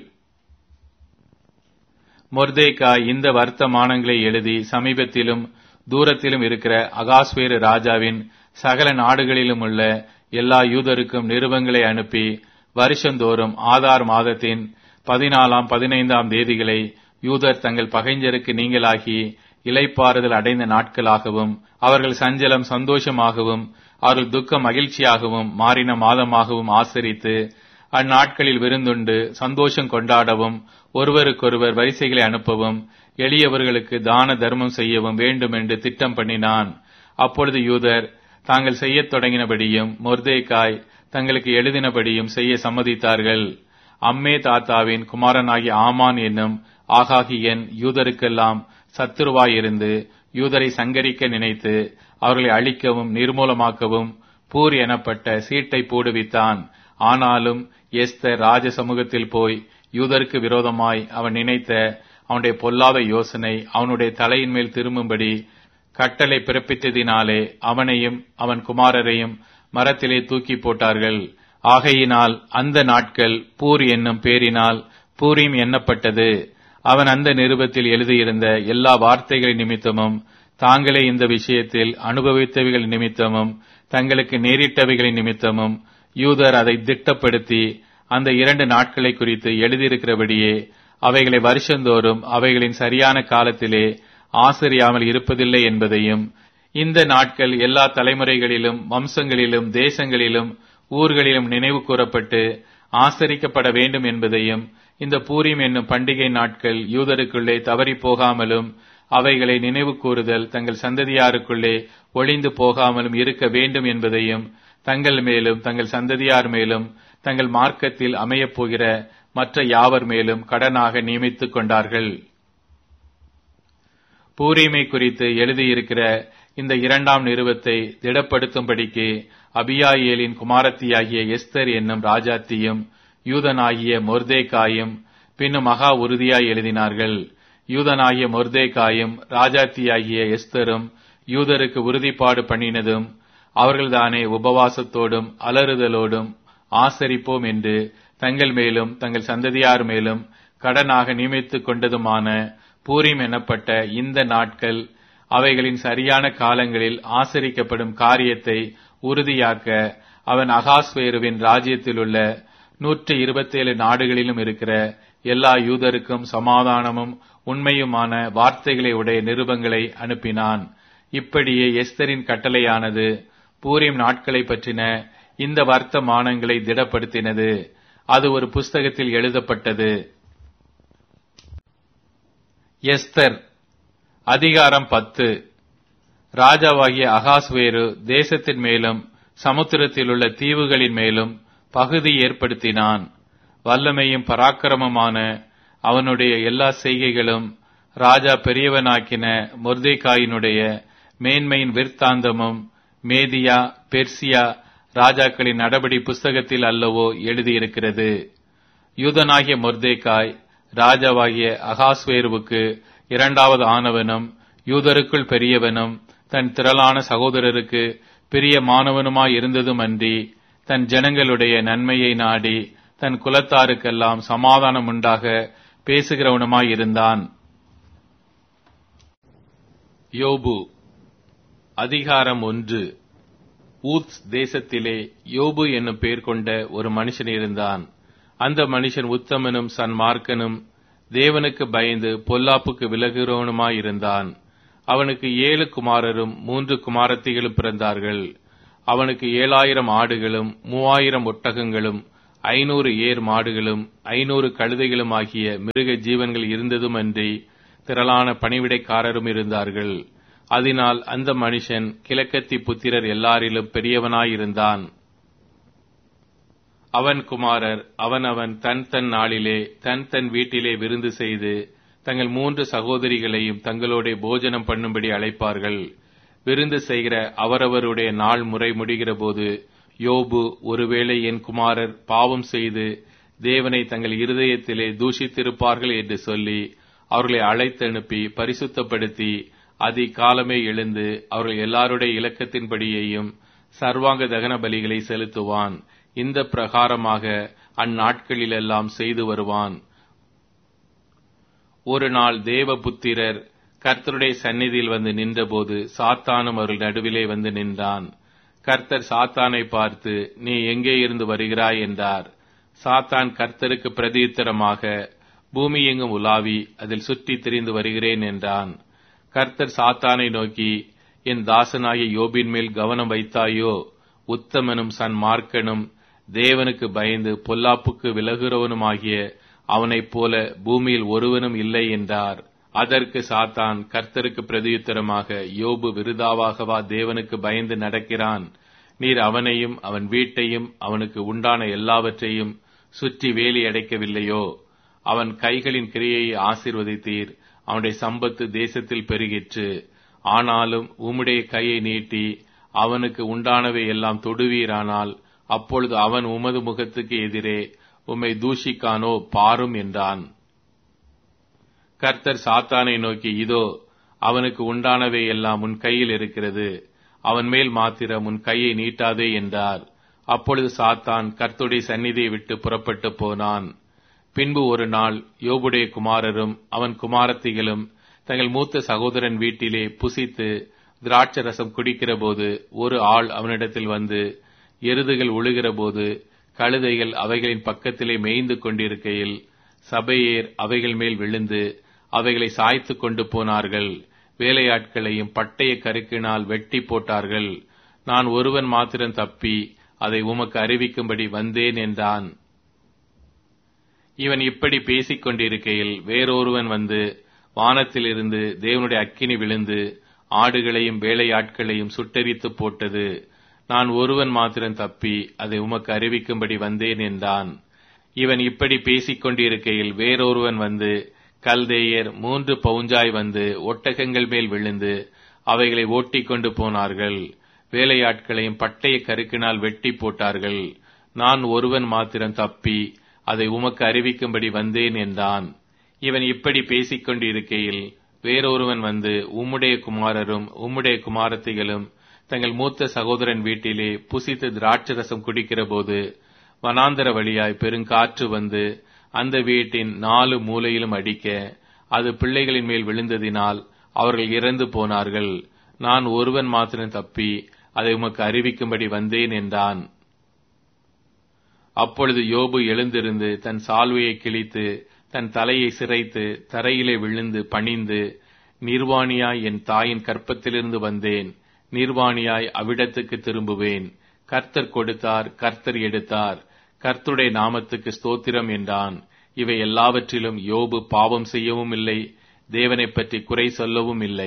மொர்தேக்காய் இந்த வர்த்தமானங்களை எழுதி சமீபத்திலும் தூரத்திலும் இருக்கிற அகாஸ்வேரு ராஜாவின் சகல நாடுகளிலும் உள்ள எல்லா யூதருக்கும் நிருபங்களை அனுப்பி வருஷந்தோறும் ஆதார் மாதத்தின் பதினாலாம் பதினைந்தாம் தேதிகளை யூதர் தங்கள் பகைஞருக்கு நீங்களாகி இளைப்பாறுதல் அடைந்த நாட்களாகவும் அவர்கள் சஞ்சலம் சந்தோஷமாகவும் அவர்கள் துக்கம் மகிழ்ச்சியாகவும் மாறின மாதமாகவும் ஆசரித்து அந்நாட்களில் விருந்துண்டு சந்தோஷம் கொண்டாடவும் ஒருவருக்கொருவர் வரிசைகளை அனுப்பவும் எளியவர்களுக்கு தான தர்மம் செய்யவும் வேண்டும் என்று திட்டம் பண்ணினான். அப்பொழுது யூதர் தாங்கள் செய்யத் தொடங்கினபடியும் மொர்தேக்காய் தங்களுக்கு எழுதினபடியும் செய்ய சம்மதித்தார்கள். அம்மே தாத்தாவின் குமாரனாகிய ஆமான் என்னும் ஆகாகியன் யூதருக்கெல்லாம் சத்துருவாயிருந்து யூதரை சங்கரிக்க நினைத்து அவர்களை அழிக்கவும் நிர்மூலமாக்கவும் பூர் எனப்பட்ட சீட்டை போடுவித்தான். ஆனாலும் எஸ்தர் ராஜ சமூகத்தில் போய் யூதருக்கு விரோதமாய் அவன் நினைத்த அவனுடைய பொல்லாத யோசனை அவனுடைய தலையின் மேல் திரும்பும்படி கட்டளை பிறப்பித்ததினாலே அவனையும் அவன் குமாரரையும் மரத்திலே தூக்கி போட்டார்கள். ஆகையினால் அந்த நாட்கள் பூர் என்னும் பேரினால் பூரீம் எண்ணப்பட்டது. அவன் அந்த நிருபத்தில் எழுதியிருந்த எல்லா வார்த்தைகளின் நிமித்தமும் தாங்களே இந்த விஷயத்தில் அனுபவித்தவைகள் நிமித்தமும் தங்களுக்கு நேரிட்டவைகளின் நிமித்தமும் யூதர் அதை திட்டப்படுத்தி அந்த இரண்டு நாட்களை குறித்து எழுதியிருக்கிறபடியே அவைகளை வருஷந்தோறும் அவைகளின் சரியான காலத்திலே ஆசரியாமல் இருப்பதில்லை என்பதையும், இந்த நாட்கள் எல்லா தலைமுறைகளிலும் வம்சங்களிலும் தேசங்களிலும் ஊர்களிலும் நினைவு கூறப்பட்டு ஆசரிக்கப்பட வேண்டும் என்பதையும், இந்த பூரீம் என்னும் பண்டிகை நாட்கள் யூதருக்குள்ளே தவறி போகாமலும் அவைகளை நினைவு கூறுதல் தங்கள் சந்ததியாருக்குள்ளே ஒளிந்து போகாமலும் இருக்க வேண்டும் என்பதையும், தங்கள் மேலும் தங்கள் சந்ததியார் மேலும் தங்கள் மார்க்கத்தில் அமையப் போகிற மற்ற யாவர் மேலும் கடனாக நியமித்துக் கொண்டார்கள். பூரீமை குறித்து எழுதியிருக்கிற இந்த இரண்டாம் நிருபத்தை திடப்படுத்தும்படிக்கு அபியாயேலின் குமாரத்தியாகிய எஸ்தர் என்னும் ராஜாத்தியும் யூதனாகிய மொர்தேக்காயும் பின்னும் மகா உறுதியாய் எழுதினார்கள். யூதனாகிய மொர்தேக்காயும் ராஜாத்தியாகிய எஸ்தரும் யூதருக்கு உறுதிப்பாடு பண்ணினதும் அவர்கள்தானே உபவாசத்தோடும் அலறுதலோடும் ஆசரிப்போம் என்று தங்கள் மேலும் தங்கள் சந்ததியார் மேலும் கடனாக நியமித்துக் கொண்டதுமான பூரீம் எனப்பட்ட இந்த நாட்கள் அவைகளின் சரியான காலங்களில் ஆசரிக்கப்படும் காரியத்தை உறுதியாக்க அவன் அகாஸ்வேருவின் ராஜ்யத்தில் உள்ள நூற்றி இருபத்தேழு நாடுகளிலும் இருக்கிற எல்லா யூதருக்கும் சமாதானமும் உண்மையுமான வார்த்தைகளை உடைய நிருபங்களை அனுப்பினான். இப்படியே எஸ்தரின் கட்டளையானது பூரீம் நாட்களை பற்றின இந்த வர்த்தமானங்களை திடப்படுத்தினது. அது ஒரு புஸ்தகத்தில் எழுதப்பட்டது. எஸ்தர் அதிகாரம் பத்து. ராஜாவாகிய அகாஸ்வேரு தேசத்தின் மேலும் சமுத்திரத்தில் உள்ள தீவுகளின் மேலும் பகுதி ஏற்படுத்தினான். வல்லமையும் பராக்கிரமமான அவனுடைய எல்லா செய்கைகளும் ராஜா பெரியவனாக்கின மொர்தேக்காயினுடைய மேன்மையின் விற்த்தாந்தமும் மேதியா பெர்சியா ராஜாக்களின் நடபடி புஸ்தகத்தில் அல்லவோ எழுதியிருக்கிறது. யூதனாகிய மொர்தேக்காய் ராஜாவாகிய அகாஸ்வேருவுக்கு இரண்டாவது ஆனவனும் யூதருக்குள் பெரியவனும் தன் திரளான சகோதரருக்கு பிரியமானவனுமாயிருந்ததும் அன்றி தன் ஜனங்களுடைய நன்மையை நாடி தன் குலத்தாருக்கெல்லாம் சமாதானம் உண்டாக பேசுகிறவனுமாயிருந்தான். யோபு அதிகாரம் ஒன்று. ஊத்ஸ் தேசத்திலே யோபு என்னும் பெயர் கொண்ட ஒரு மனுஷன் இருந்தான். அந்த மனுஷன் உத்தமனும் சன்மார்க்கனும் தேவனுக்கு பயந்து பொல்லாப்புக்கு விலகுகிறவனுமாயிருந்தான். அவனுக்கு ஏழு குமாரரும் மூன்று குமாரத்திகளும் பிறந்தார்கள். அவனுக்கு ஏழாயிரம் ஆடுகளும் மூவாயிரம் ஒட்டகங்களும் ஐநூறு ஏர் மாடுகளும் ஐநூறு கழுதைகளும் ஆகிய மிருக ஜீவன்கள் இருந்ததுமன்றி திரளான பணிவிடைக்காரரும் இருந்தார்கள். அதனால் அந்த மனுஷன் கிழக்கத்தி புத்திரர் எல்லாரிலும் பெரியவனாயிருந்தான். அவன் குமாரர் அவனவன் தன் தன் நாளிலே தன் தன் வீட்டிலே விருந்து செய்து தங்கள் மூன்று சகோதரிகளையும் தங்களோட போஜனம் பண்ணும்படி அழைப்பார்கள். விருந்து செய்கிற அவரவருடைய நாள் முறை முடிகிற போது யோபு, ஒருவேளை என் குமாரர் பாவம் செய்து தேவனை தங்கள் இருதயத்திலே தூஷித்திருப்பார்கள் என்று சொல்லி அவர்களை அழைத்தனுப்பி பரிசுத்தப்படுத்தி அதிகாலமே எழுந்து அவர்கள் எல்லாருடைய இலக்கத்தின்படியேயும் சர்வாங்க தகன பலிகளை செலுத்துவான். இந்த பிரகாரமாக அந்நாட்களிலெல்லாம் செய்து வருவான். ஒரு நாள் தேவபுத்திரர் கர்த்தருடைய சந்நிதியில் வந்து நின்றபோது சாத்தானும் அவர்கள் நடுவிலே வந்து நின்றான். கர்த்தர் சாத்தானை பார்த்து, நீ எங்கே இருந்து வருகிறாய் என்றார். சாத்தான் கர்த்தருக்கு பிரதியுத்தரமாக, பூமி எங்கும் உலாவி அதில் சுற்றி திரிந்து வருகிறேன் என்றான். கர்த்தர் சாத்தானை நோக்கி, என் தாசனாகிய யோபின் மேல் கவனம் வைத்தாயோ? உத்தமனும் சன்மார்க்கனும் தேவனுக்கு பயந்து பொல்லாப்புக்கு விலகுகிறவனுமாகிய அவனைப் போல பூமியில் ஒருவனும் இல்லை என்றார். அதற்கு சாத்தான் கர்த்தருக்கு பிரதியுத்தரமாக, யோபு விருதாவாகவா தேவனுக்கு பயந்து நடக்கிறான்? நீர் அவனையும் அவன் வீட்டையும் அவனுக்கு உண்டான எல்லாவற்றையும் சுற்றி வேலி அடைக்கவில்லையோ? அவன் கைகளின் கிரியையை ஆசீர்வதித்தீர், அவனுடைய சம்பத்து தேசத்தில் பெருகிற்று. ஆனாலும் உம்முடைய கையை நீட்டி அவனுக்கு உண்டானவை எல்லாம் தொடுவீரானால் அப்பொழுது அவன் உமது முகத்துக்கு எதிரே உம்மை தூஷிக்கானோ பாரும் என்றான். கர்த்தர் சாத்தானை நோக்கி, இதோ அவனுக்கு உண்டானவை எல்லாம் உன் கையில் இருக்கிறது, அவன் மேல் மாத்திரம் உன் கையை நீட்டாதே என்றார். அப்பொழுது சாத்தான் கர்த்தருடைய சந்நிதியை விட்டு புறப்பட்டு போனான். பின்பு ஒரு நாள் யோபுடைய குமாரரும் அவன் குமாரத்திகளும் தங்கள் மூத்த சகோதரன் வீட்டிலே புசித்து திராட்சை ரசம் குடிக்கிற போது ஒரு ஆள் அவனிடத்தில் வந்து, எருதுகள் உழுகிற போது கழுதைகள் அவைகளின் பக்கத்திலே மேய்ந்து கொண்டிருக்கையில் சபையேர் அவைகள் மேல் விழுந்து அவைகளை சாய்த்து கொண்டு போனார்கள். வேலையாட்களையும் பட்டய கருக்கினால் வெட்டி போட்டார்கள். நான் ஒருவன் மாத்திரம் தப்பி அதை உமக்கு அறிவிக்கும்படி வந்தேன் என்றான். இவன் இப்படி பேசிக் கொண்டிருக்கையில் வேறொருவன் வந்து வானத்திலிருந்து தேவனுடைய அக்கினி விழுந்து ஆடுகளையும் வேலையாட்களையும் சுட்டெரித்து போட்டது. நான் ஒருவன் மாத்திரம் தப்பி அதை உமக்கு அறிவிக்கும்படி வந்தேன் என்றான். இவன் இப்படி பேசிக் கொண்டிருக்கையில் வேறொருவன் வந்து கல்தேயர் மூன்று பவுஞ்சாய் வந்து ஒட்டகங்கள் மேல் விழுந்து அவைகளை ஓட்டிக் கொண்டு போனார்கள். வேலையாட்களையும் பட்டய கருக்கினால் வெட்டி போட்டார்கள். நான் ஒருவன் மாத்திரம் தப்பி அதை உமக்கு அறிவிக்கும்படி வந்தேன் என்றான். இவன் இப்படி பேசிக் கொண்டிருக்கையில் வேறொருவன் வந்து, உம்முடைய குமாரரும் உம்முடைய குமாரத்திகளும் தங்கள் மூத்த சகோதரன் வீட்டிலே புசித்து திராட்சை ரசம் குடிக்கிற போது வனாந்தர வழியாய் பெருங்காற்று வந்து அந்த வீட்டின் நாலு மூலையிலும் அடிக்க அது பிள்ளைகளின் மேல் விழுந்ததினால் அவர்கள் இறந்து போனார்கள். நான் ஒருவன் மாத்திரம் தப்பி அதை உமக்கு அறிவிக்கும்படி வந்தேன் என்றான். அப்பொழுது யோபு எழுந்திருந்து தன் சால்வையை கிழித்து தன் தலையை சிரைத்து தரையிலே விழுந்து பணிந்து, நிர்வாணியாய் என் தாயின் கற்பத்திலிருந்து வந்தேன், நிர்வாணியாய் அவ்விடத்துக்கு திரும்புவேன். கர்த்தர் கொடுத்தார், கர்த்தர் எடுத்தார், கர்த்தருடைய நாமத்துக்கு ஸ்தோத்திரம் என்றான். இவை எல்லாவற்றிலும் யோபு பாவம் செய்யவும் இல்லை, தேவனை பற்றி குறை சொல்லவும் இல்லை.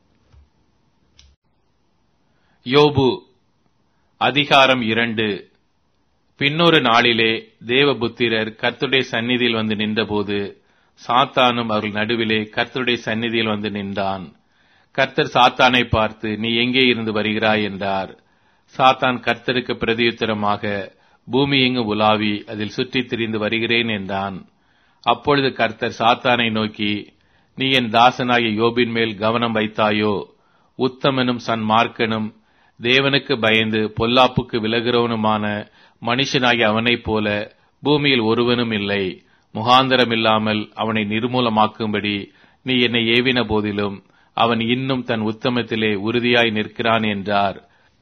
யோபு அதிகாரம் இரண்டு. பின்னொரு நாளிலே தேவபுத்திரர் கர்த்தருடைய சந்நிதியில் வந்து நின்றபோது சாத்தானும் அவர்கள் நடுவிலே கர்த்தருடைய சந்நிதியில் வந்து நின்றான். கர்த்தர் சாத்தானை பார்த்து, நீ எங்கே இருந்து வருகிறாய் என்றார். சாத்தான் கர்த்தருக்கு பிரதியுத்தரமாக, பூமி எங்கு உலாவி அதில் சுற்றித் திரிந்து வருகிறேன் என்றான். அப்பொழுது கர்த்தர் சாத்தானை நோக்கி, நீ என் தாசனாகிய யோபின் மேல் கவனம் வைத்தாயோ? உத்தமனும் சன்மார்க்கனும் தேவனுக்கு பயந்து பொல்லாப்புக்கு விலகுறவனுமான மனுஷனாகிய அவனைப் போல பூமியில் ஒருவனும் இல்லை. முகாந்தரமில்லாமல் அவனை நிர்மூலமாக்கும்படி நீ என்னை ஏவின போதிலும் அவன் இன்னும் தன் உத்தமத்திலே உறுதியாய் நிற்கிறான் என்றார்.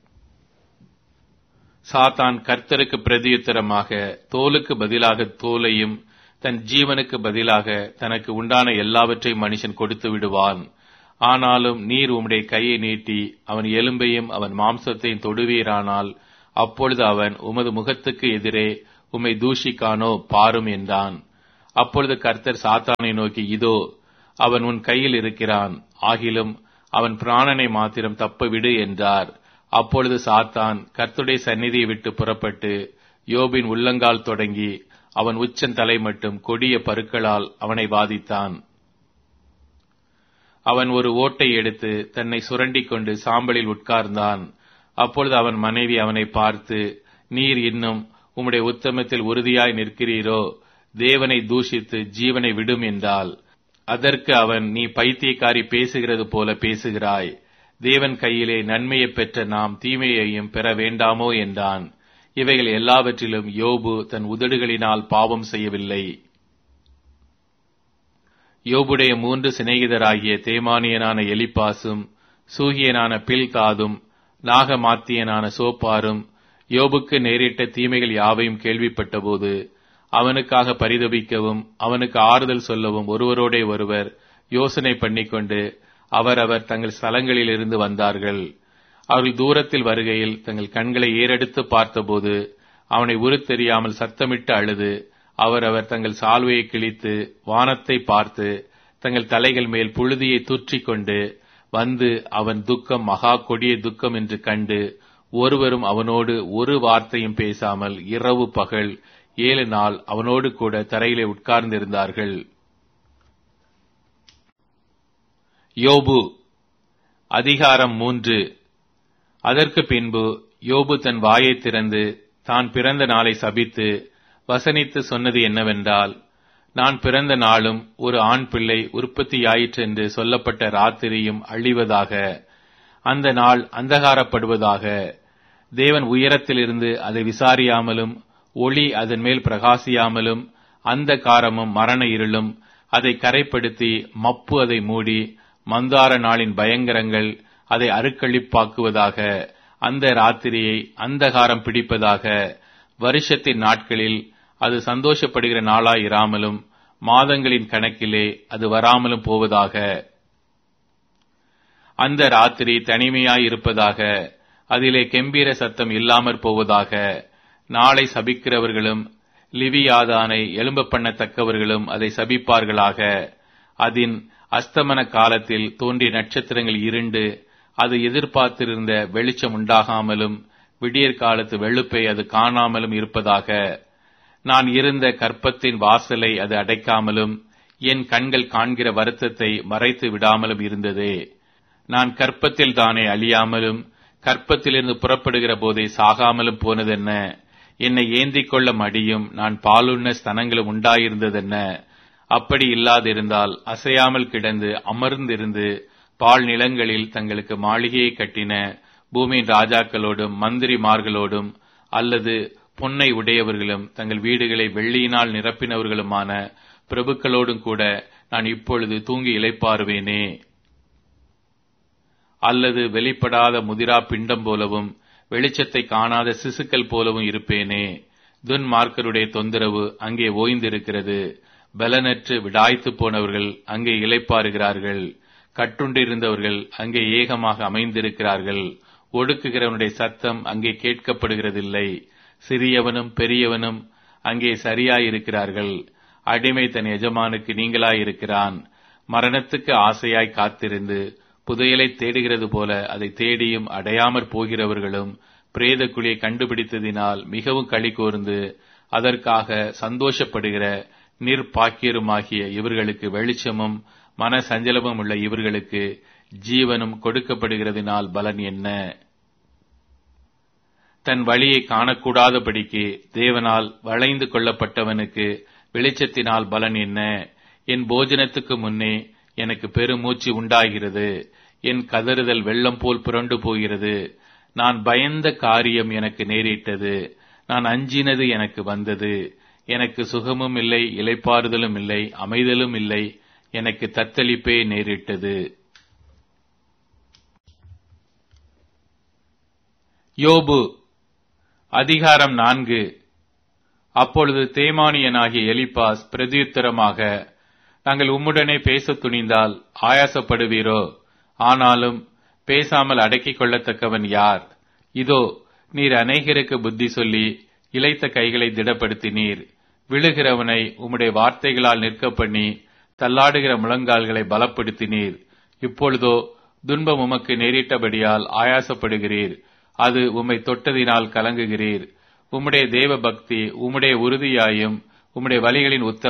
சாத்தான் கர்த்தருக்கு பிரதியுத்தரமாக, தோலுக்கு பதிலாக தோலையும் தன் ஜீவனுக்கு பதிலாக தனக்கு உண்டான எல்லாவற்றையும் மனுஷன் கொடுத்து விடுவான். ஆனாலும் நீர் உம்முடைய கையை நீட்டி அவன் எலும்பையும் அவன் மாம்சத்தையும் தொடுவீரானால் அப்பொழுது அவன் உமது முகத்துக்கு எதிரே உம்மை தூஷிக்கானோ பாரும் என்றான். அப்பொழுது கர்த்தர் சாத்தானை நோக்கி, இதோ அவன் உன் கையில் இருக்கிறான், ஆகிலும் அவன் பிராணனை மாத்திரம் தப்ப விடு என்றார். அப்பொழுது சாத்தான் கர்த்தருடைய சந்நிதியை விட்டு புறப்பட்டு யோபின் உள்ளங்கால் தொடங்கி அவன் உச்சந்தலை மட்டும் கொடிய பருக்களால் அவனை வாதித்தான். அவன் ஒரு ஓட்டை எடுத்து தன்னை சுரண்டிக் கொண்டு சாம்பலில் உட்கார்ந்தான். அப்பொழுது அவன் மனைவி அவனை பார்த்து, நீர் இன்னும் உம்முடைய உத்தமத்தில் உறுதியாய் நிற்கிறீரோ? தேவனை தூஷித்து ஜீவனை விடும் என்றாள். அதற்கு அவன், நீ பைத்தியக்காரி பேசுகிறது போல பேசுகிறாய். தேவன் கையிலே நன்மையை பெற்ற நாம் தீமையையும் பெற வேண்டாமோ என்றான். இவைகள் எல்லாவற்றிலும் யோபு தன் உதடுகளினால் பாவம் செய்யவில்லை. யோபுடைய மூன்று சிநேகிதராகிய தேமானியனான எலிப்பாசும் சூகியனான பில்காதும் நாகமாத்தியனான சோப்பாரும் யோபுக்கு நேரிட்ட தீமைகள் யாவையும் கேள்விப்பட்டபோது அவனுக்காக பரிதபிக்கவும் அவனுக்கு ஆறுதல் சொல்லவும் ஒருவரோடே ஒருவர் யோசனை பண்ணிக்கொண்டு அவரவர் தங்கள் ஸ்தலங்களில் இருந்து வந்தார்கள். அவர்கள் தூரத்தில் வருகையில் தங்கள் கண்களை ஏறெடுத்து பார்த்தபோது அவனை உருத்தெரியாமல் சத்தமிட்டு அழுது அவரவர் தங்கள் சால்வையை கிழித்து வானத்தை பார்த்து தங்கள் தலைகள் மேல் புழுதியை தூற்றிக் கொண்டு வந்து அவன் துக்கம் மகா கொடிய துக்கம் என்று கண்டு ஒருவரும் அவனோடு ஒரு வார்த்தையும் பேசாமல் இரவு பகல் ஏழு நாள் அவனோடு கூட தரையிலே உட்கார்ந்திருந்தார்கள். யோபு அதிகாரம் மூன்று. அதற்கு பின்பு யோபு தன் வாயை திறந்து தான் பிறந்த நாளை சபித்து வசனித்து சொன்னது என்னவென்றால், நான் பிறந்த நாளும் ஒரு ஆண் பிள்ளை உற்பத்தியாயிற்று என்று சொல்லப்பட்ட ராத்திரியும் அழிவதாக, அந்த நாள் அந்தகாரப்படுவதாக. தேவன் உயரத்திலிருந்து அதை விசாரியாமலும் ஒளி அதன் மேல் பிரகாசியாமலும் அந்த காரமும் மரண இருளும் அதை கரைப்படுத்தி மப்பு அதை மூடி மந்தார நாளின் பயங்கரங்கள் அதை அருக்களிப்பாக்குவதாக. அந்த ராத்திரியை அந்தகாரம் பிடிப்பதாக. வருஷத்தின் நாட்களில் அது சந்தோஷப்படுகிற நாளாய் இராமலும் மாதங்களின் கணக்கிலே அது வராமலும் போவதாக. அந்த ராத்திரி தனிமையாய் இருப்பதாக. அதிலே கெம்பீர சத்தம் இல்லாமற் போவதாக. நாளை சபிக்கிறவர்களும் லிவியாதானை எழும்ப பண்ணத்தக்கவர்களும் அதை சபிப்பார்களாக. அதின் அஸ்தமன காலத்தில் தோன்றிய நட்சத்திரங்கள் இருண்டு அது எதிர்பார்த்திருந்த வெளிச்சம் உண்டாகாமலும் விடியற் காலத்து வெளுப்பை அது காணாமலும் இருப்பதாக. நான் இருந்த கற்பத்தின் வாசலை அது அடைக்காமலும் என் கண்கள் காண்கிற வருத்தத்தை மறைத்து விடாமலும் இருந்ததே. நான் கற்பத்தில் தானே அழியாமலும் கற்பத்திலிருந்து புறப்படுகிற போதே சாகாமலும் போனதென்ன? என்னை ஏந்திக் கொள்ள மடியும் நான் பாலுண்ண ஸ்தனங்களும் உண்டாயிருந்ததென்ன? அப்படி இல்லாதிருந்தால் அசையாமல் கிடந்து அமர்ந்திருந்து பால் நிலங்களில் தங்களுக்கு மாளிகையை கட்டின பூமியின் ராஜாக்களோடும் மந்திரிமார்களோடும் அல்லது பொன்னை உடையவர்களும் தங்கள் வீடுகளை வெள்ளியினால் நிரப்பினவர்களுமான பிரபுக்களோடும் கூட நான் இப்பொழுது தூங்கி இளைப்பாறுவேனே. அல்லது வெளிப்படாத முதிரா பிண்டம் போலவும் வெளிச்சத்தை காணாத சிசுக்கள் போலவும் இருப்பேனே. துன்மார்க்கருடைய தொந்தரவு அங்கே ஓய்ந்திருக்கிறது. பலனற்று விடாய்த்து போனவர்கள் அங்கே இளைப்பாறுகிறார்கள். கட்டுண்டிருந்தவர்கள் அங்கே ஏகமாக அமைந்திருக்கிறார்கள். ஒடுக்குகிறவனுடைய சத்தம் அங்கே கேட்கப்படுகிறதில்லை. சிறியவனும் பெரியவனும் அங்கே சரியாயிருக்கிறார்கள். அடிமை தன் எஜமானுக்கு நீங்களாயிருக்கிறான். மரணத்துக்கு ஆசையாய் காத்திருந்து புதையலை தேடுகிறது போல அதை தேடியும் அடையாமற் போகிறவர்களும் பிரேத குழியை கண்டுபிடித்ததினால் மிகவும் களி கூர்ந்து அதற்காக சந்தோஷப்படுகிற நிர்பாக்கியருமாகிய இவர்களுக்கு வெளிச்சமும் மன சஞ்சலமும் உள்ள இவர்களுக்கு ஜீவனும் கொடுக்கப்படுகிறதினால் பலன் என்ன? தன் வழியை காணக்கூடாதபடிக்கு தேவனால் வளைந்து கொள்ளப்பட்டவனுக்கு வெளிச்சத்தினால் பலன் என்ன? என் போஜனத்துக்கு முன்னே எனக்கு பெருமூச்சு உண்டாகிறது. என் கதறுதல் வெள்ளம் போல் புரண்டு போகிறது. நான் பயந்த காரியம் எனக்கு நேரிட்டது. நான் அஞ்சினது எனக்கு வந்தது. எனக்கு சுகமும் இல்லை, இளைப்பாறுதலும் இல்லை, அமைதலும் இல்லை. எனக்கு தத்தளிப்பே நேரிட்டது. யோபு அதிகாரம் நான்கு. அப்பொழுது தேமானியனாகிய எலிப்பாஸ் பிரதியுத்தரமாக, நாங்கள் உம்முடனே பேசத் துணிந்தால் ஆயாசப்படுவீரோ? ஆனாலும் பேசாமல் அடக்கிக் கொள்ளத்தக்கவன் யார்? இதோ நீர் அநேகருக்கு புத்தி சொல்லி இளைத்த கைகளை திடப்படுத்தினீர். விழுகிறவனை உம்முடைய வார்த்தைகளால் நிற்க பண்ணி தள்ளாடுகிற முழங்கால்களை பலப்படுத்தினீர். இப்பொழுதோ துன்பம் உமக்கு நேரிட்டபடியால் ஆயாசப்படுகிறீர். அது உம்மை தொட்டதினால் கலங்குகிறீர். உம்முடைய தேவ பக்தி உம்முடைய உறுதியாயும் உம்முடைய வழிகளின் உத்தம